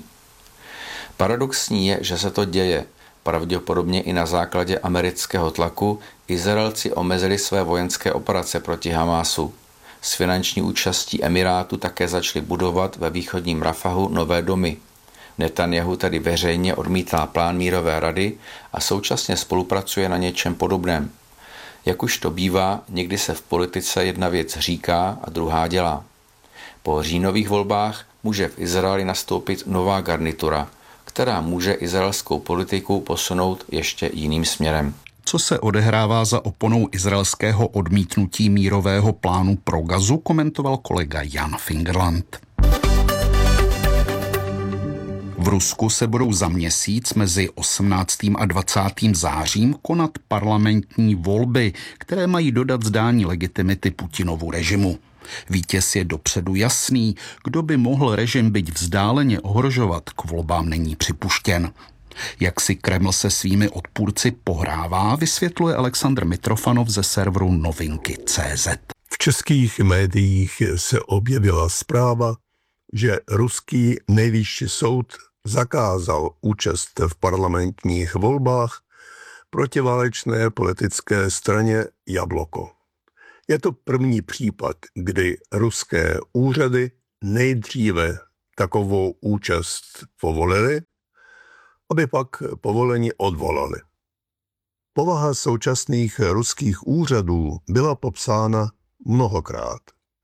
Paradoxní je, že se to děje. Pravděpodobně i na základě amerického tlaku Izraelci omezili své vojenské operace proti Hamásu. S finanční účastí Emirátu také začali budovat ve východním Rafahu nové domy. Netanjahu tedy veřejně odmítá plán mírové rady a současně spolupracuje na něčem podobném. Jak už to bývá, někdy se v politice jedna věc říká a druhá dělá. Po říjnových volbách může v Izraeli nastoupit nová garnitura, která může izraelskou politiku posunout ještě jiným směrem. Co se odehrává za oponou izraelského odmítnutí mírového plánu pro Gazu, komentoval kolega Jan Fingerland. V Rusku se budou za měsíc mezi osmnáctým a dvacátým zářím konat parlamentní volby, které mají dodat zdání legitimity Putinovu režimu. Vítěz je dopředu jasný, kdo by mohl režim byť vzdáleně ohrožovat, k volbám není připuštěn. Jak si Kreml se svými odpůrci pohrává, vysvětluje Alexandr Mitrofanov ze serveru novinky tečka cé zet. V českých médiích se objevila zpráva, že ruský nejvyšší soud zakázal účast v parlamentních volbách protiválečné politické straně Jabloko. Je to první případ, kdy ruské úřady nejdříve takovou účast povolili, aby pak povolení odvolali. Povaha současných ruských úřadů byla popsána mnohokrát.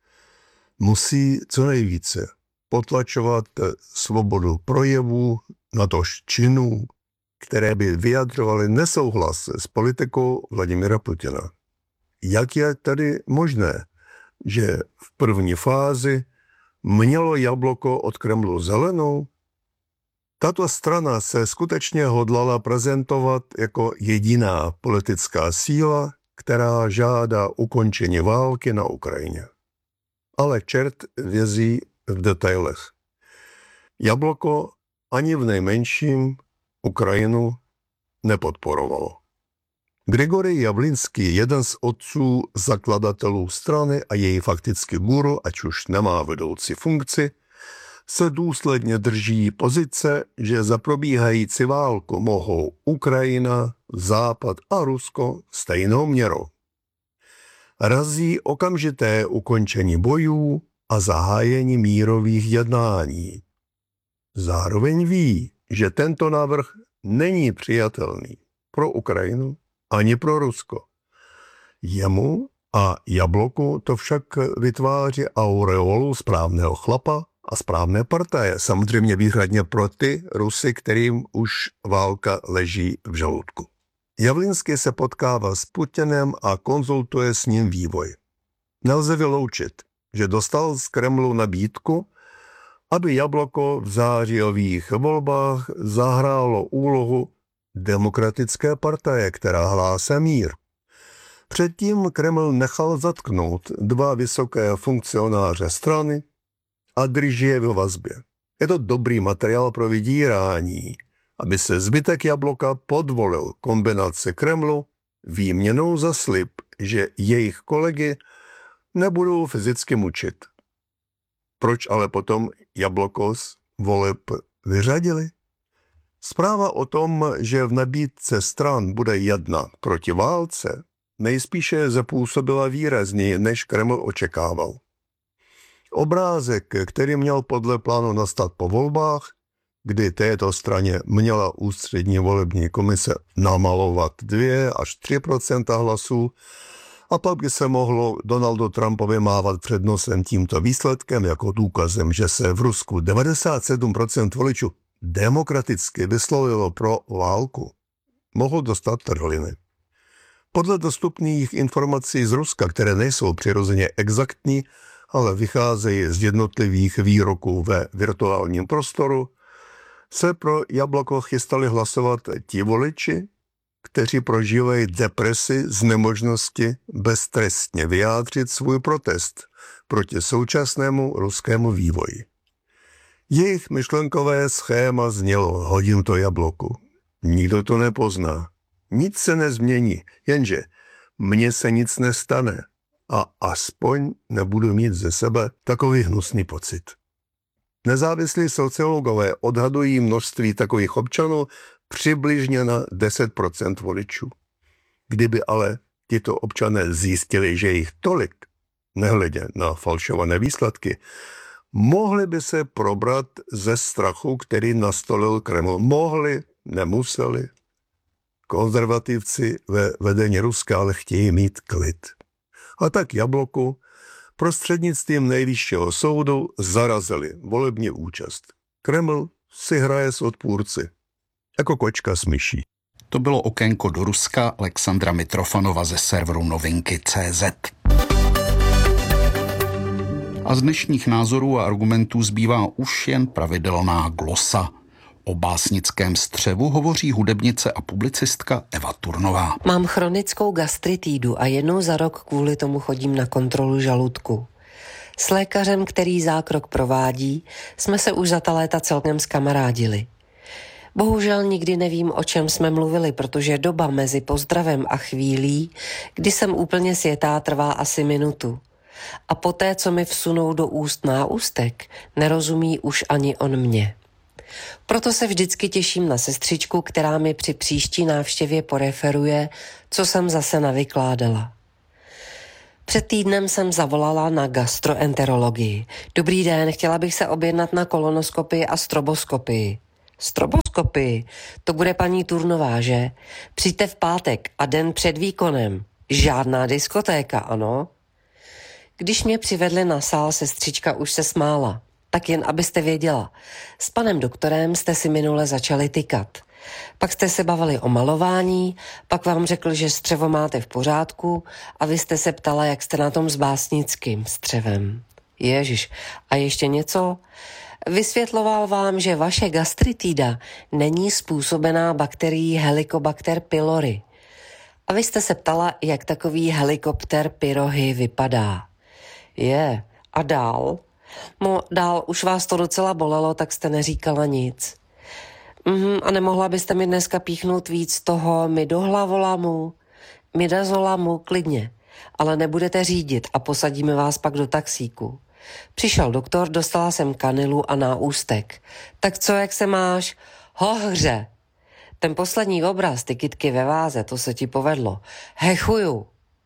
Musí co nejvíce potlačovat svobodu projevu, natož činů, které by vyjadřovaly nesouhlas s politikou Vladimira Putina. Jak je tedy možné, že v první fázi mělo Jabloko od Kremlu zelenou? Tato strana se skutečně hodlala prezentovat jako jediná politická síla, která žádá ukončení války na Ukrajině. Ale čert vězí v detailech. Jabloko ani v nejmenším Ukrajinu nepodporovalo. Grigorij Javlinský, jeden z otců zakladatelů strany a její faktický guru, ať už nemá vedoucí funkci, se důsledně drží pozice, že za probíhající válku mohou Ukrajina, Západ a Rusko stejnou měrou. Razí okamžité ukončení bojů a zahájení mírových jednání. Zároveň ví, že tento návrh není přijatelný pro Ukrajinu ani pro Rusko. Jemu a Jabloku to však vytváří aureolu správného chlapa a správné partaje, samozřejmě výhradně pro ty Rusy, kterým už válka leží v žaludku. Javlinský se potkává s Putinem a konzultuje s ním vývoj. Nelze vyloučit, že dostal z Kremlu nabídku, aby Jabloko v zářijových volbách zahrálo úlohu demokratické partaje, která hlásí mír. Předtím Kreml nechal zatknout dva vysoké funkcionáře strany a drží je ve vazbě. Je to dobrý materiál pro vydírání, aby se zbytek Jabloka podvolil kombinace Kremlu výměnou za slib, že jejich kolegy nebudou fyzicky mučit. Proč ale potom Jabloko z voleb vyřadili? Zpráva o tom, že v nabídce stran bude jedna proti válce, nejspíše zapůsobila výrazněji, než Kreml očekával. Obrázek, který měl podle plánu nastat po volbách, kdy této straně měla ústřední volební komise namalovat dvě až tři procenta hlasů, a pak by se mohlo Donaldu Trumpovi mávat před nosem tímto výsledkem jako důkazem, že se v Rusku devadesát sedm procent voličů demokraticky vyslovilo pro válku, mohl dostat trhliny. Podle dostupných informací z Ruska, které nejsou přirozeně exaktní, ale vycházejí z jednotlivých výroků ve virtuálním prostoru, se pro Jabloko chystali hlasovat ti voliči, kteří prožívají depresi z nemožnosti beztrestně vyjádřit svůj protest proti současnému ruskému vývoji. Jejich myšlenkové schéma znělo: hodím to Jabloku. Nikdo to nepozná. Nic se nezmění, jenže mně se nic nestane a aspoň nebudu mít ze sebe takový hnusný pocit. Nezávislí sociologové odhadují množství takových občanů přibližně na deset procent voličů. Kdyby ale tito občané zjistili, že jich tolik, nehledě na falšované výsledky, mohli by se probrat ze strachu, který nastolil Kreml. Mohli, nemuseli. Konzervativci ve vedení Ruska ale chtějí mít klid. A tak Jabloku prostřednictvím nejvyššího soudu zarazili volební účast. Kreml si hraje s odpůrci. Jako kočka s myší. To bylo okénko do Ruska Alexandra Mitrofanova ze serveru novinky tečka cé zet. A z dnešních názorů a argumentů zbývá už jen pravidelná glosa. O básnickém střevu hovoří hudebnice a publicistka Eva Turnová. Mám chronickou gastritídu a jednou za rok kvůli tomu chodím na kontrolu žaludku. S lékařem, který zákrok provádí, jsme se už za ta léta celkem zkamarádili. Bohužel nikdy nevím, o čem jsme mluvili, protože doba mezi pozdravem a chvílí, kdy jsem úplně sjetá, trvá asi minutu. A poté, co mi vsunou do úst náustek, nerozumí už ani on mě. Proto se vždycky těším na sestřičku, která mi při příští návštěvě poreferuje, co jsem zase navykládala. Před týdnem jsem zavolala na gastroenterologii. Dobrý den, chtěla bych se objednat na kolonoskopii a stroboskopii. Stroboskopii? To bude paní Turnová, že? Přijďte v pátek a den před výkonem. Žádná diskotéka, ano? Když mě přivedli na sál, sestřička už se smála. Tak jen abyste věděla. S panem doktorem jste si minule začali tykat. Pak jste se bavili o malování, pak vám řekl, že střevo máte v pořádku a vy jste se ptala, jak jste na tom s básnickým střevem. Ježiš, a ještě něco? Vysvětloval vám, že vaše gastritída není způsobená bakterií Helicobacter pylori. A vy jste se ptala, jak takový Helicobacter pylori vypadá. Je, a dál? No, dál už vás to docela bolelo, tak jste neříkala nic. Mhm, a nemohla byste mi dneska píchnout víc toho midohlavolamu? Midazolamu, klidně. Ale nebudete řídit a posadíme vás pak do taxíku. Přišel doktor, dostala jsem kanilu a náústek. Tak co, jak se máš? Hohře. Ten poslední obraz, ty kytky ve váze, to se ti povedlo. Hechuju.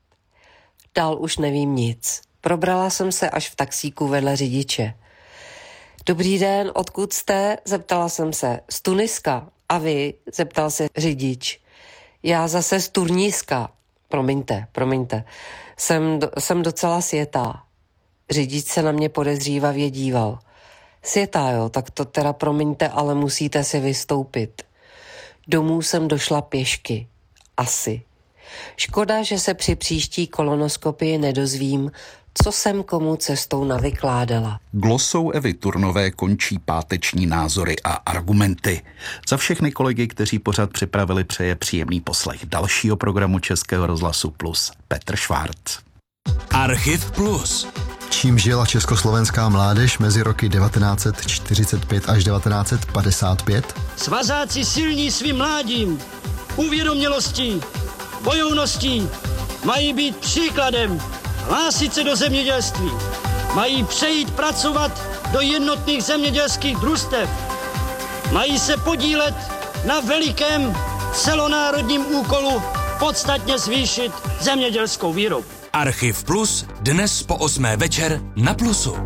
Dál už nevím nic. Probrala jsem se až v taxíku vedle řidiče. Dobrý den, odkud jste? Zeptala jsem se. Z Tuniska. A vy? Zeptal se řidič. Já zase z Turniska. Promiňte, promiňte. Jsem, do, jsem docela sjetá. Řidič se na mě podezřívavě díval. Sjetá, jo, tak to teda promiňte, ale musíte si vystoupit. Domů jsem došla pěšky. Asi. Škoda, že se při příští kolonoskopii nedozvím, co jsem komu cestou navykládala. Glosou Evy Turnové končí páteční názory a argumenty. Za všechny kolegy, kteří pořad připravili, přeje příjemný poslech dalšího programu Českého rozhlasu Plus Petr Švárc. Archiv Plus. Čím žila československá mládež mezi roky devatenáct set čtyřicet pět až devatenáct set padesát pět? Svazáci silní svým mládím, uvědomělostí, bojovností, mají být příkladem, hlásit se do zemědělství, mají přejít pracovat do jednotných zemědělských družstev, mají se podílet na velikém celonárodním úkolu podstatně zvýšit zemědělskou výrobu. Archiv Plus dnes po osmé večer na Plusu.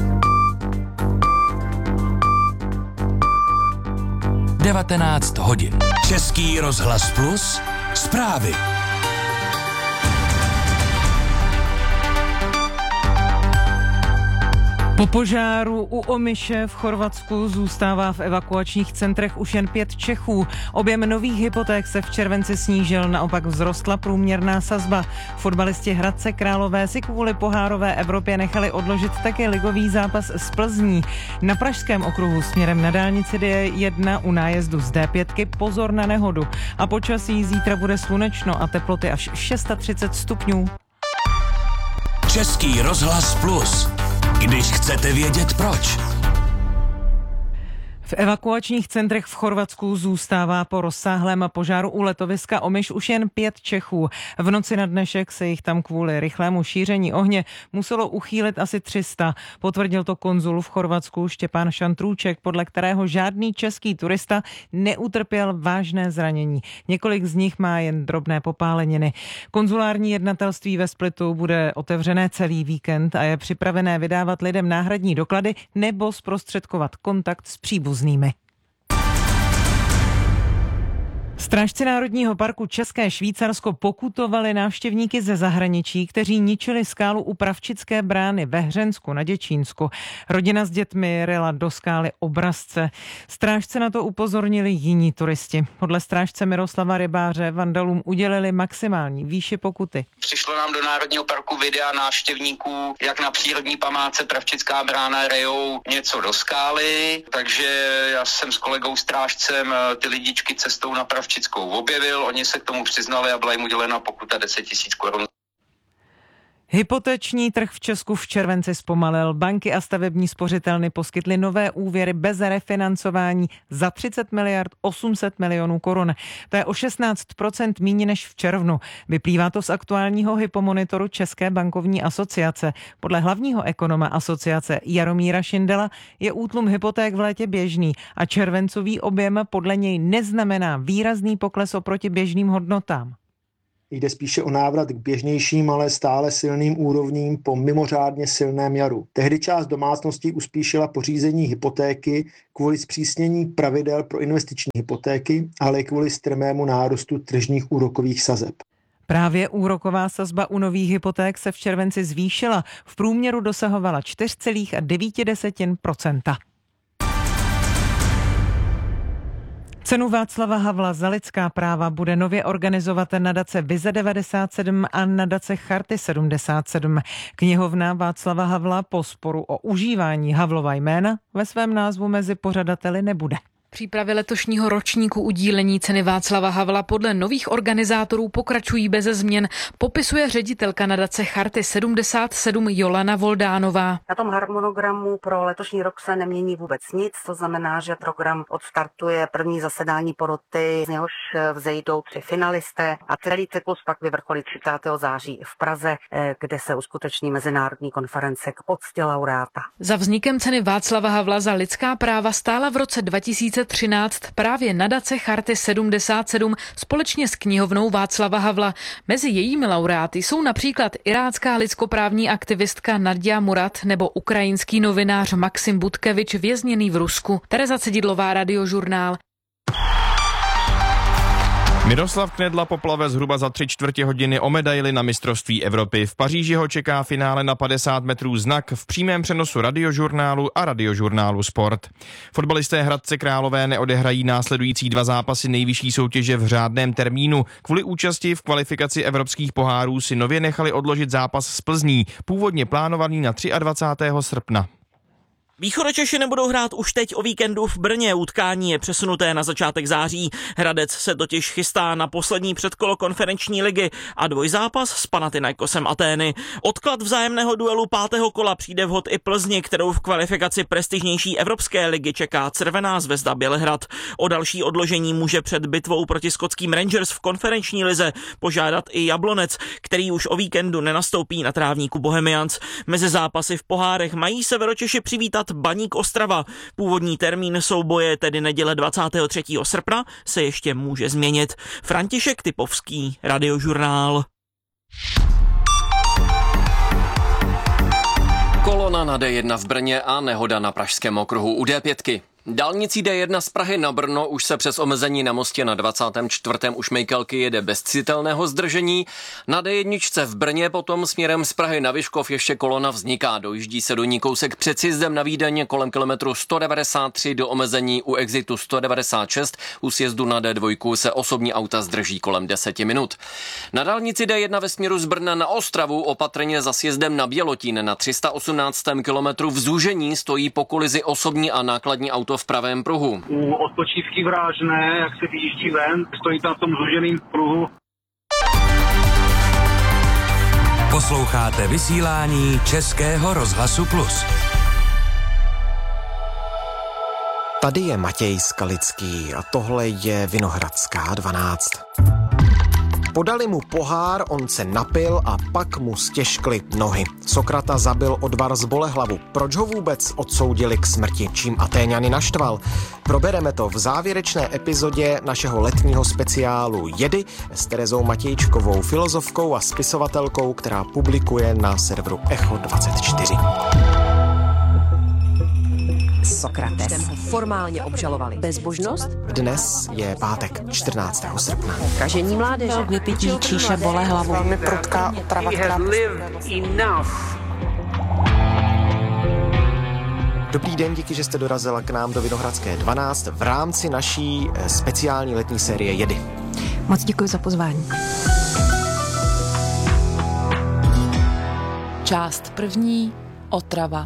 devatenáct hodin. Český rozhlas Plus. Zprávy. Po požáru u Omiše v Chorvatsku zůstává v evakuačních centrech už jen pět Čechů. Objem nových hypoték se v červenci snížil, naopak vzrostla průměrná sazba. Fotbalisti Hradce Králové si kvůli pohárové Evropě nechali odložit také ligový zápas s Plzní. Na Pražském okruhu směrem na dálnici D jedna u nájezdu z D pět pozor na nehodu. A počasí zítra bude slunečno a teploty až třicet šest stupňů. Český rozhlas Plus. Když chcete vědět proč. V evakuačních centrech v Chorvatsku zůstává po rozsáhlém požáru u letoviska Omiš už jen pět Čechů. V noci na dnešek se jich tam kvůli rychlému šíření ohně muselo uchýlit asi tři sta. Potvrdil to konzul v Chorvatsku Štěpán Šantrůček, podle kterého žádný český turista neutrpěl vážné zranění. Několik z nich má jen drobné popáleniny. Konzulární jednatelství ve Splitu bude otevřené celý víkend a je připravené vydávat lidem náhradní doklady nebo zprostředkovat kontakt s příbuznými. Strážci Národního parku České Švýcarsko pokutovali návštěvníky ze zahraničí, kteří ničili skálu u Pravčické brány ve Hřensku na Děčínsku. Rodina s dětmi ryla do skály obrazce. Strážce na to upozornili jiní turisti. Podle strážce Miroslava Rybáře vandalům udělili maximální výši pokuty. Přišlo nám do Národního parku videa návštěvníků, jak na přírodní památce Pravčická brána rejou něco do skály, takže já jsem s kolegou strážcem ty lidičky cestou na Pravčickou objevil, oni se k tomu přiznali a byla jim udělena pokuta deset tisíc korun. Hypoteční trh v Česku v červenci zpomalil. Banky a stavební spořitelny poskytly nové úvěry bez refinancování za třicet miliard osm set milionů korun. To je o šestnáct procent míň než v červnu. Vyplývá to z aktuálního hypomonitoru České bankovní asociace. Podle hlavního ekonoma asociace Jaromíra Šindela je útlum hypoték v létě běžný a červencový objem podle něj neznamená výrazný pokles oproti běžným hodnotám. Jde spíše o návrat k běžnějším, ale stále silným úrovním po mimořádně silném jaru. Tehdy část domácností uspíšila pořízení hypotéky kvůli zpřísnění pravidel pro investiční hypotéky, ale i kvůli strmému nárůstu tržních úrokových sazeb. Právě úroková sazba u nových hypoték se v červenci zvýšila. V průměru dosahovala čtyři celá devět procenta. Cenu Václava Havla za lidská práva bude nově organizovat nadace Vize devadesát sedm a nadace Charty sedmdesát sedm. Knihovna Václava Havla po sporu o užívání Havlova jména ve svém názvu mezi pořadateli nebude. Přípravy letošního ročníku udílení ceny Václava Havla podle nových organizátorů pokračují beze změn, popisuje ředitelka nadace Charty sedmdesát sedm Jolana Voldánová. Na tom harmonogramu pro letošní rok se nemění vůbec nic, to znamená, že program odstartuje první zasedání poroty, z něhož vzejdou tři finalisté a celý cyklus pak vyvrcholí třicátého září v Praze, kde se uskuteční mezinárodní konference k poctě laureáta. Za vznikem ceny Václava Havla za lidská práva stála v roce dva tisíce třináct právě nadace Charty sedmdesát sedm společně s knihovnou Václava Havla. Mezi jejími laureáty jsou například irácká lidskoprávní aktivistka Nadia Murad nebo ukrajinský novinář Maxim Butkevič vězněný v Rusku. Tereza Cedidlová, Radiožurnál. Miroslav Knedla poplave zhruba za tři čtvrtě hodiny o medaili na mistrovství Evropy. V Paříži ho čeká finále na padesát metrů znak v přímém přenosu Radiožurnálu a Radiožurnálu Sport. Fotbalisté Hradce Králové neodehrají následující dva zápasy nejvyšší soutěže v řádném termínu. Kvůli účasti v kvalifikaci evropských pohárů si nově nechali odložit zápas s Plzní, původně plánovaný na dvacátého třetího srpna. Východočeši nebudou hrát už teď o víkendu v Brně, utkání je přesunuté na začátek září. Hradec se totiž chystá na poslední předkolo konferenční ligy a dvojzápas s Panathinaikosem Atény. Odklad vzájemného duelu pátého kola přijde vhod i Plzni, kterou v kvalifikaci prestižnější evropské ligy čeká Červená zvezda Bělehrad. O další odložení může před bitvou proti skotským Rangers v konferenční lize požádat i Jablonec, který už o víkendu nenastoupí na trávníku Bohemians. Mezi zápasy v pohárech mají Severočeši přivítat Baník Ostrava. Původní termín souboje, tedy neděle dvacátého třetího srpna, se ještě může změnit. František Typovský, Radiožurnál. Kolona na D jedna v Brně a nehoda na pražském okruhu u D pět. Dálnicí D jedna z Prahy na Brno už se přes omezení na mostě na dvacátém čtvrtém u Šmejkalky jede bez citelného zdržení. Na D jedna v Brně potom směrem z Prahy na Vyškov ještě kolona vzniká. Dojíždí se do ní kousek před sjezdem na Vídeň kolem kilometru sto devadesát tři do omezení u exitu sto devadesát šest. U sjezdu na D dva se osobní auta zdrží kolem deseti minut. Na dálnici D jedna ve směru z Brna na Ostravu opatrně za sjezdem na Bělotín na tři sta osmnáctém kilometru v zúžení stojí po kolizi osobní a nákladní auto v pravém pruhu. U odpočívky Vrážné, jak se vyjíždí ven, stojí tam v tom zúženém pruhu. Posloucháte vysílání Českého rozhlasu Plus. Tady je Matěj Skalický a tohle je Vinohradská dvanáct. Podali mu pohár, on se napil a pak mu stěžkly nohy. Sokrata zabil odvar z Bolehlavu. Proč ho vůbec odsoudili k smrti? Čím Atéňany naštval? Probereme to v závěrečné epizodě našeho letního speciálu Jedy s Terezou Matějčkovou, filozofkou a spisovatelkou, která publikuje na serveru Echo dvacet čtyři. Sokrates. Formálně obžalovali. Bezbožnost? Dnes je pátek, čtrnáctého srpna. Kažení mládeže. Vypití číše bolehlavu. Velmi prudká otrava, která... Dobrý den, díky, že jste dorazila k nám do Vinohradské dvanáct v rámci naší speciální letní série Jedy. Moc děkuji za pozvání. Část první. Otrava.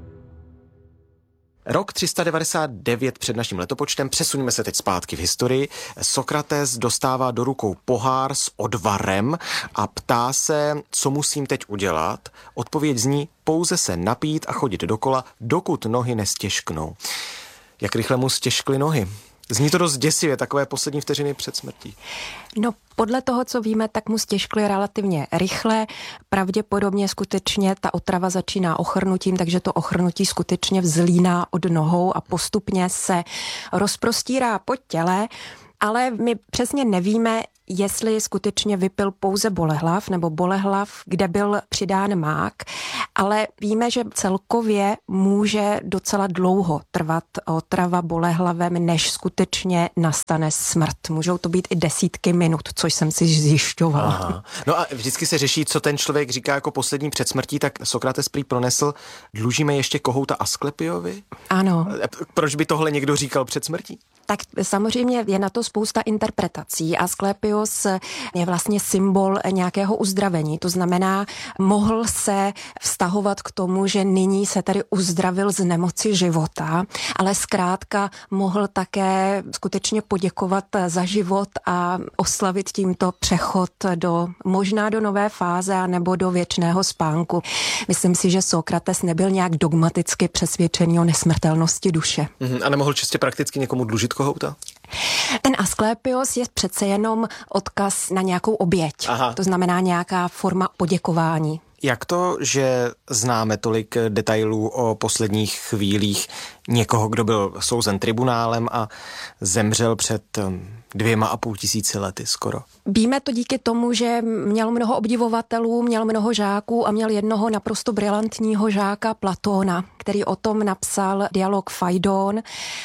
Rok tři sta devadesát devět před naším letopočtem, přesuníme se teď zpátky v historii. Sokrates dostává do rukou pohár s odvarem a ptá se, co musím teď udělat. Odpověď zní, pouze se napít a chodit dokola, dokud nohy nestěžknou. Jak rychle mu stěžkly nohy? Zní to dost děsivě, takové poslední vteřiny před smrtí. No, podle toho, co víme, tak mu stěžkly relativně rychle. Pravděpodobně skutečně ta otrava začíná ochrnutím, takže to ochrnutí skutečně vzlíná od nohou a postupně se rozprostírá po těle, ale my přesně nevíme, jestli skutečně vypil pouze bolehlav nebo bolehlav, kde byl přidán mák, ale víme, že celkově může docela dlouho trvat otrava bolehlavem, než skutečně nastane smrt. Můžou to být i desítky minut, což jsem si zjišťovala. Aha. No a vždycky se řeší, co ten člověk říká jako poslední před smrtí, tak Sokrates prý pronesl, dlužíme ještě kohouta Asklepiovi? Ano. Proč by tohle někdo říkal před smrtí? Tak samozřejmě je na to spousta interpretací. Asklepios je vlastně symbol nějakého uzdravení. To znamená, mohl se vztahovat k tomu, že nyní se tady uzdravil z nemoci života, ale zkrátka mohl také skutečně poděkovat za život a oslavit tímto přechod do možná do nové fáze nebo do věčného spánku. Myslím si, že Sokrates nebyl nějak dogmaticky přesvědčený o nesmrtelnosti duše. A nemohl čistě prakticky někomu dlužit kohouta? Ten Asklepios je přece jenom odkaz na nějakou oběť. Aha. To znamená nějaká forma poděkování. Jak to, že známe tolik detailů o posledních chvílích někoho, kdo byl souzen tribunálem a zemřel před dvěma a půl tisíci lety skoro? Víme to díky tomu, že měl mnoho obdivovatelů, měl mnoho žáků a měl jednoho naprosto brilantního žáka Platóna, který o tom napsal dialog Faidon.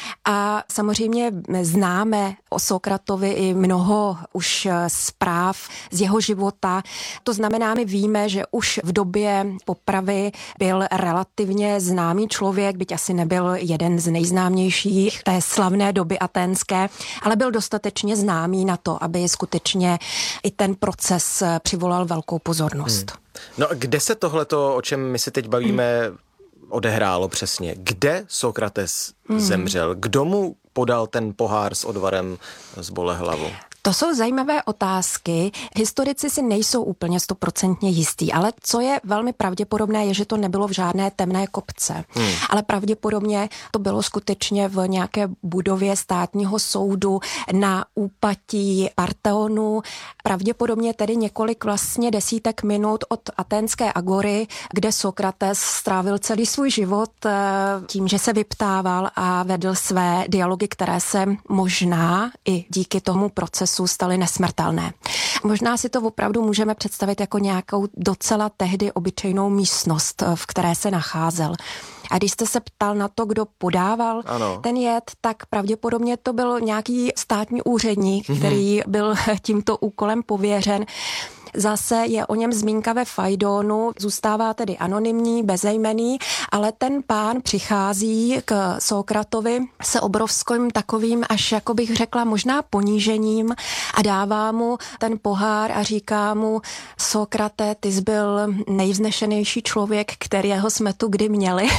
A samozřejmě známe o Sokratovi i mnoho už zpráv z jeho života. To znamená, my víme, že už v době popravy byl relativně známý člověk, byť asi nebyl jeden z nejznámějších té slavné doby aténské, ale byl dostatečně známý na to, aby skutečně i ten proces přivolal velkou pozornost. Hmm. No kde se tohleto, o čem my se teď bavíme, hmm. odehrálo přesně? Kde Sokrates hmm. zemřel? Kdo mu podal ten pohár s odvarem z bolehlavou? To jsou zajímavé otázky. Historici si nejsou úplně stoprocentně jistí, ale co je velmi pravděpodobné, je, že to nebylo v žádné temné kopce. Hmm. Ale pravděpodobně to bylo skutečně v nějaké budově státního soudu na úpatí Partheonu. Pravděpodobně tedy několik vlastně desítek minut od aténské agory, kde Sokrates strávil celý svůj život tím, že se vyptával a vedl své dialogy, které se možná i díky tomu procesu staly nesmrtelné. Možná si to opravdu můžeme představit jako nějakou docela tehdy obyčejnou místnost, v které se nacházel. A když jste se ptal na to, kdo podával ano. ten jed, tak pravděpodobně to byl nějaký státní úředník, mm-hmm. který byl tímto úkolem pověřen. Zase je o něm zmínka ve Faidonu, zůstává tedy anonymní, bezejmenný, ale ten pán přichází k Sokratovi se obrovským takovým, až jako bych řekla, možná ponížením a dává mu ten pohár a říká mu: Sokrate, ty jsi byl nejvznešenější člověk, kterého jsme tu kdy měli.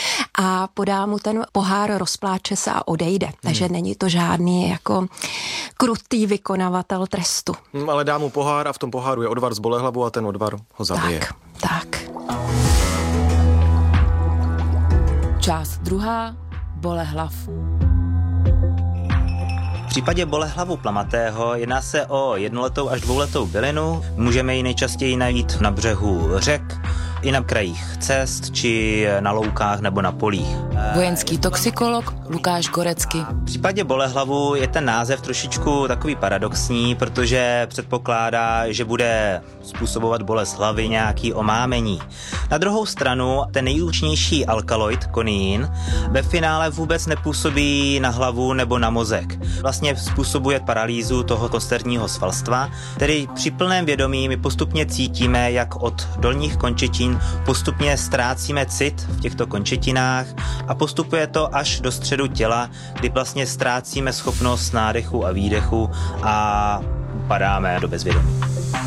A podá mu ten pohár, rozpláče se a odejde. Hmm. Takže není to žádný jako krutý vykonavatel trestu. Hmm, ale dá mu pohár a v tom poháru je odvar z bolehlavu a ten odvar ho zabije. Tak, tak. Část druhá. Bolehlav. V případě bolehlavu plamatého jedná se o jednoletou až dvouletou bylinu. Můžeme ji nejčastěji najít na břehu řek, i na krajích cest, či na loukách nebo na polích. Vojenský toxikolog Lukáš Gorecky. V případě bolehlavu je ten název trošičku takový paradoxní, protože předpokládá, že bude způsobovat bolest hlavy, nějaký omámení. Na druhou stranu ten nejúčinnější alkaloid, koniin, ve finále vůbec nepůsobí na hlavu nebo na mozek. Vlastně způsobuje paralýzu toho kosterního svalstva, tedy při plném vědomí my postupně cítíme, jak od dolních končetin postupně ztrácíme cit v těchto končetinách a postupuje to až do středu těla, kdy vlastně ztrácíme schopnost nádechu a výdechu a padáme do bezvědomí.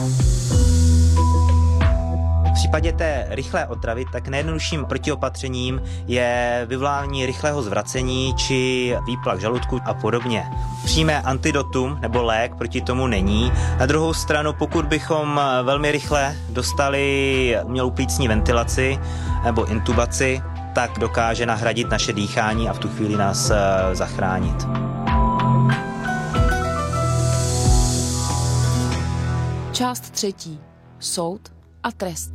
V případě té rychlé otravy tak nejjednodušším protiopatřením je vyvolání rychlého zvracení či výplach žaludku a podobně. Přímé antidotum nebo lék proti tomu není. Na druhou stranu, pokud bychom velmi rychle dostali umělou plicní ventilaci nebo intubaci, tak dokáže nahradit naše dýchání a v tu chvíli nás zachránit. Část třetí. Soud a trest.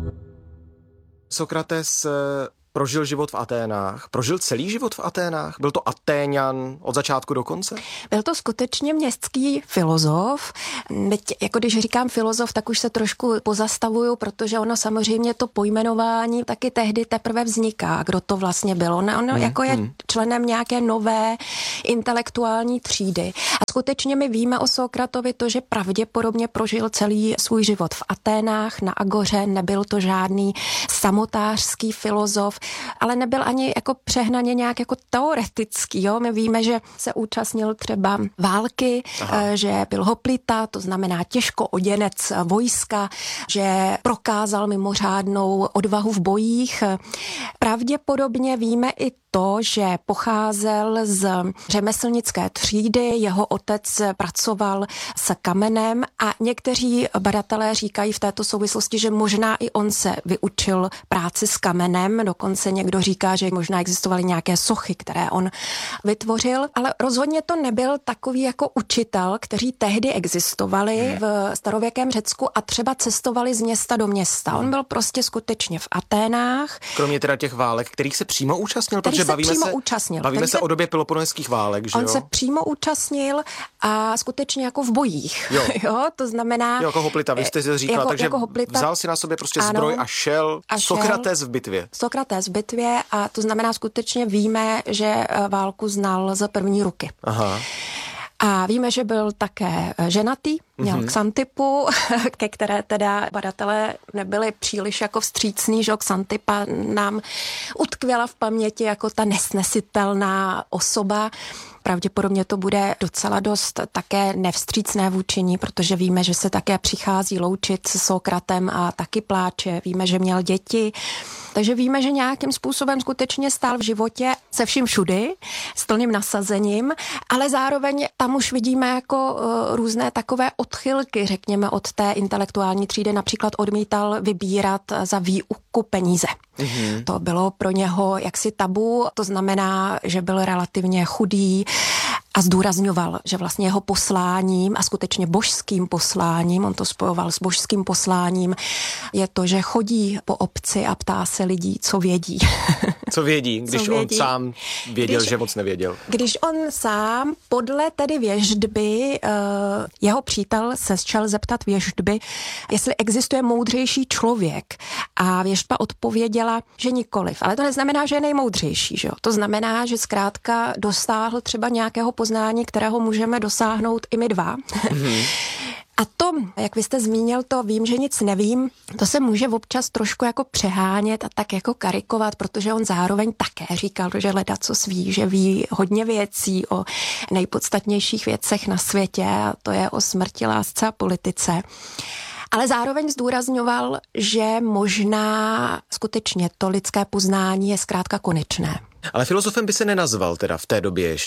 Sokrates prožil život v Aténách. Prožil celý život v Aténách? Byl to Atéňan od začátku do konce? Byl to skutečně městský filozof. Teď, jako když říkám filozof, tak už se trošku pozastavuju, protože ono samozřejmě to pojmenování taky tehdy teprve vzniká, kdo to vlastně bylo. Ono hmm, jako je hmm. členem nějaké nové intelektuální třídy. A skutečně my víme o Sokratovi to, že pravděpodobně prožil celý svůj život v Aténách, na Agoře, nebyl to žádný samotářský filozof, ale nebyl ani jako přehnaně nějak jako teoretický. Jo? My víme, že se účastnil třeba války, Aha. že byl hoplita, to znamená těžko oděnec vojska, že prokázal mimořádnou odvahu v bojích. Pravděpodobně víme i to, že pocházel z řemeslnické třídy, jeho otec pracoval s kamenem a někteří badatelé říkají v této souvislosti, že možná i on se vyučil práci s kamenem, dokonce někdo říká, že možná existovaly nějaké sochy, které on vytvořil, ale rozhodně to nebyl takový jako učitel, kteří tehdy existovali v starověkém Řecku a třeba cestovali z města do města. On byl prostě skutečně v Aténách. Kromě teda těch válek, kterých se přímo účastnil, který protože se bavíme přímo se, účastnil. bavíme který se o době Peloponeských válek, že on jo? On se přímo účastnil a skutečně jako v bojích. Jo, jo to znamená... Jo, jako hoplita, vy jste říkala, jako, takže jako hoplita, vzal si na sobě prostě ano, zbroj a šel, a šel Sokrates v bitvě. Sokrates v bitvě a to znamená skutečně víme, že válku znal z první ruky. Aha. A víme, že byl také ženatý, měl mm-hmm. Xantipu, ke které teda badatelé nebyli příliš jako vstřícní, že Xantipa nám utkvěla v paměti jako ta nesnesitelná osoba. Pravděpodobně to bude docela dost také nevstřícné vůči ní, protože víme, že se také přichází loučit s Sokratem a taky pláče. Víme, že měl děti. Takže víme, že nějakým způsobem skutečně stál v životě se vším všudy, s plným nasazením, ale zároveň tam už vidíme jako uh, různé takové odchylky, řekněme, od té intelektuální třídy. Například odmítal vybírat za výuku peníze. Mm-hmm. To bylo pro něho jaksi tabu, to znamená, že byl relativně chudý a zdůrazňoval, že vlastně jeho posláním a skutečně božským posláním, on to spojoval s božským posláním, je to, že chodí po obci a ptá se lidí, co vědí. Co vědí, když co vědí? On sám věděl, když, že moc nevěděl. Když on sám podle tedy věštby, uh, jeho přítel se šel zeptat věštby, jestli existuje moudřejší člověk. A věštba odpověděla, že nikoliv. Ale to neznamená, že je nejmoudřejší. Že jo? To znamená, že zkrátka dostáhl třeba nějakého poznání, kterého můžeme dosáhnout i my dva. Mm-hmm. A to, jak vy jste zmínil, to vím, že nic nevím, to se může občas trošku jako přehánět a tak jako karikovat, protože on zároveň také říkal, že ledacos ví, že ví hodně věcí o nejpodstatnějších věcech na světě, a to je o smrti, lásce a politice. Ale zároveň zdůrazňoval, že možná skutečně to lidské poznání je zkrátka konečné. Ale filozofem by se nenazval teda v té době ještě.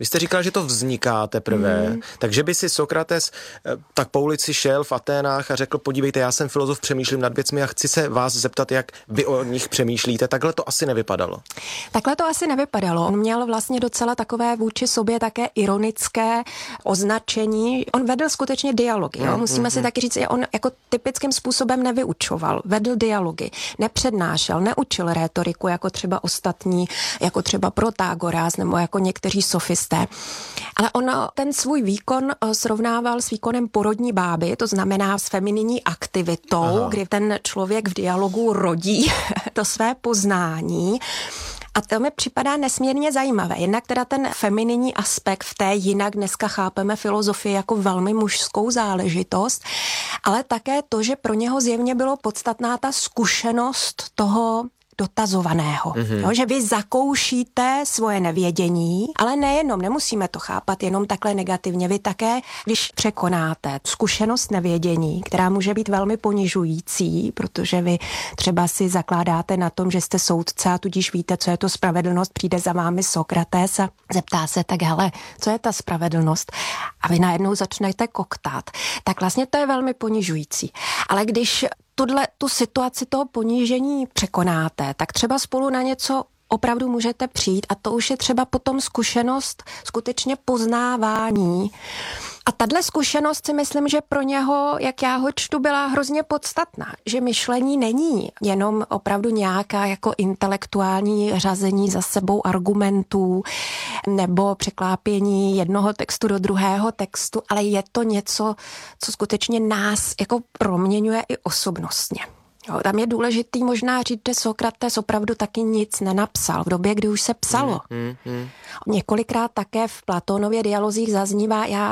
Vy jste říkal, že to vzniká teprve, mm. takže by si Sokrates tak po ulici šel v Aténách a řekl, podívejte, já jsem filozof, přemýšlím nad věcmi a chci se vás zeptat, jak vy o nich přemýšlíte. Takhle to asi nevypadalo. Takhle to asi nevypadalo. On měl vlastně docela takové vůči sobě také ironické označení. On vedl skutečně dialogy. Jo? Musíme mm, si mm. taky říct, že on jako typickým způsobem nevyučoval. Vedl dialogy, nepřednášel, neučil rétoriku jako třeba ostatní, jako třeba Protagoras nebo jako někteří sofisté. Ale on ten svůj výkon srovnával s výkonem porodní báby, to znamená s femininní aktivitou, Aha. kdy ten člověk v dialogu rodí to své poznání. A to mi připadá nesmírně zajímavé. Jednak teda ten femininní aspekt v té jinak dneska chápeme filozofii jako velmi mužskou záležitost, ale také to, že pro něho zjevně bylo podstatná ta zkušenost toho dotazovaného. Mm-hmm. Jo, že vy zakoušíte svoje nevědění, ale nejenom, nemusíme to chápat jenom takhle negativně. Vy také, když překonáte zkušenost nevědění, která může být velmi ponižující, protože vy třeba si zakládáte na tom, že jste soudce a tudíž víte, co je to spravedlnost, přijde za vámi Sokrates a zeptá se, tak hele, co je ta spravedlnost? A vy najednou začnete koktat. Tak vlastně to je velmi ponižující. Ale když tuhle, tu situaci toho ponížení překonáte, tak třeba spolu na něco opravdu můžete přijít a to už je třeba potom zkušenost skutečně poznávání. A tahle zkušenost si myslím, že pro něho, jak já ho čtu, byla hrozně podstatná. Že myšlení není jenom opravdu nějaká jako intelektuální řazení za sebou argumentů nebo překlápění jednoho textu do druhého textu, ale je to něco, co skutečně nás jako proměňuje i osobnostně. Jo, tam je důležitý možná říct, že Sokrates opravdu taky nic nenapsal v době, kdy už se psalo. Hmm, hmm, hmm. Několikrát také v Platónově dialozích zaznívá, já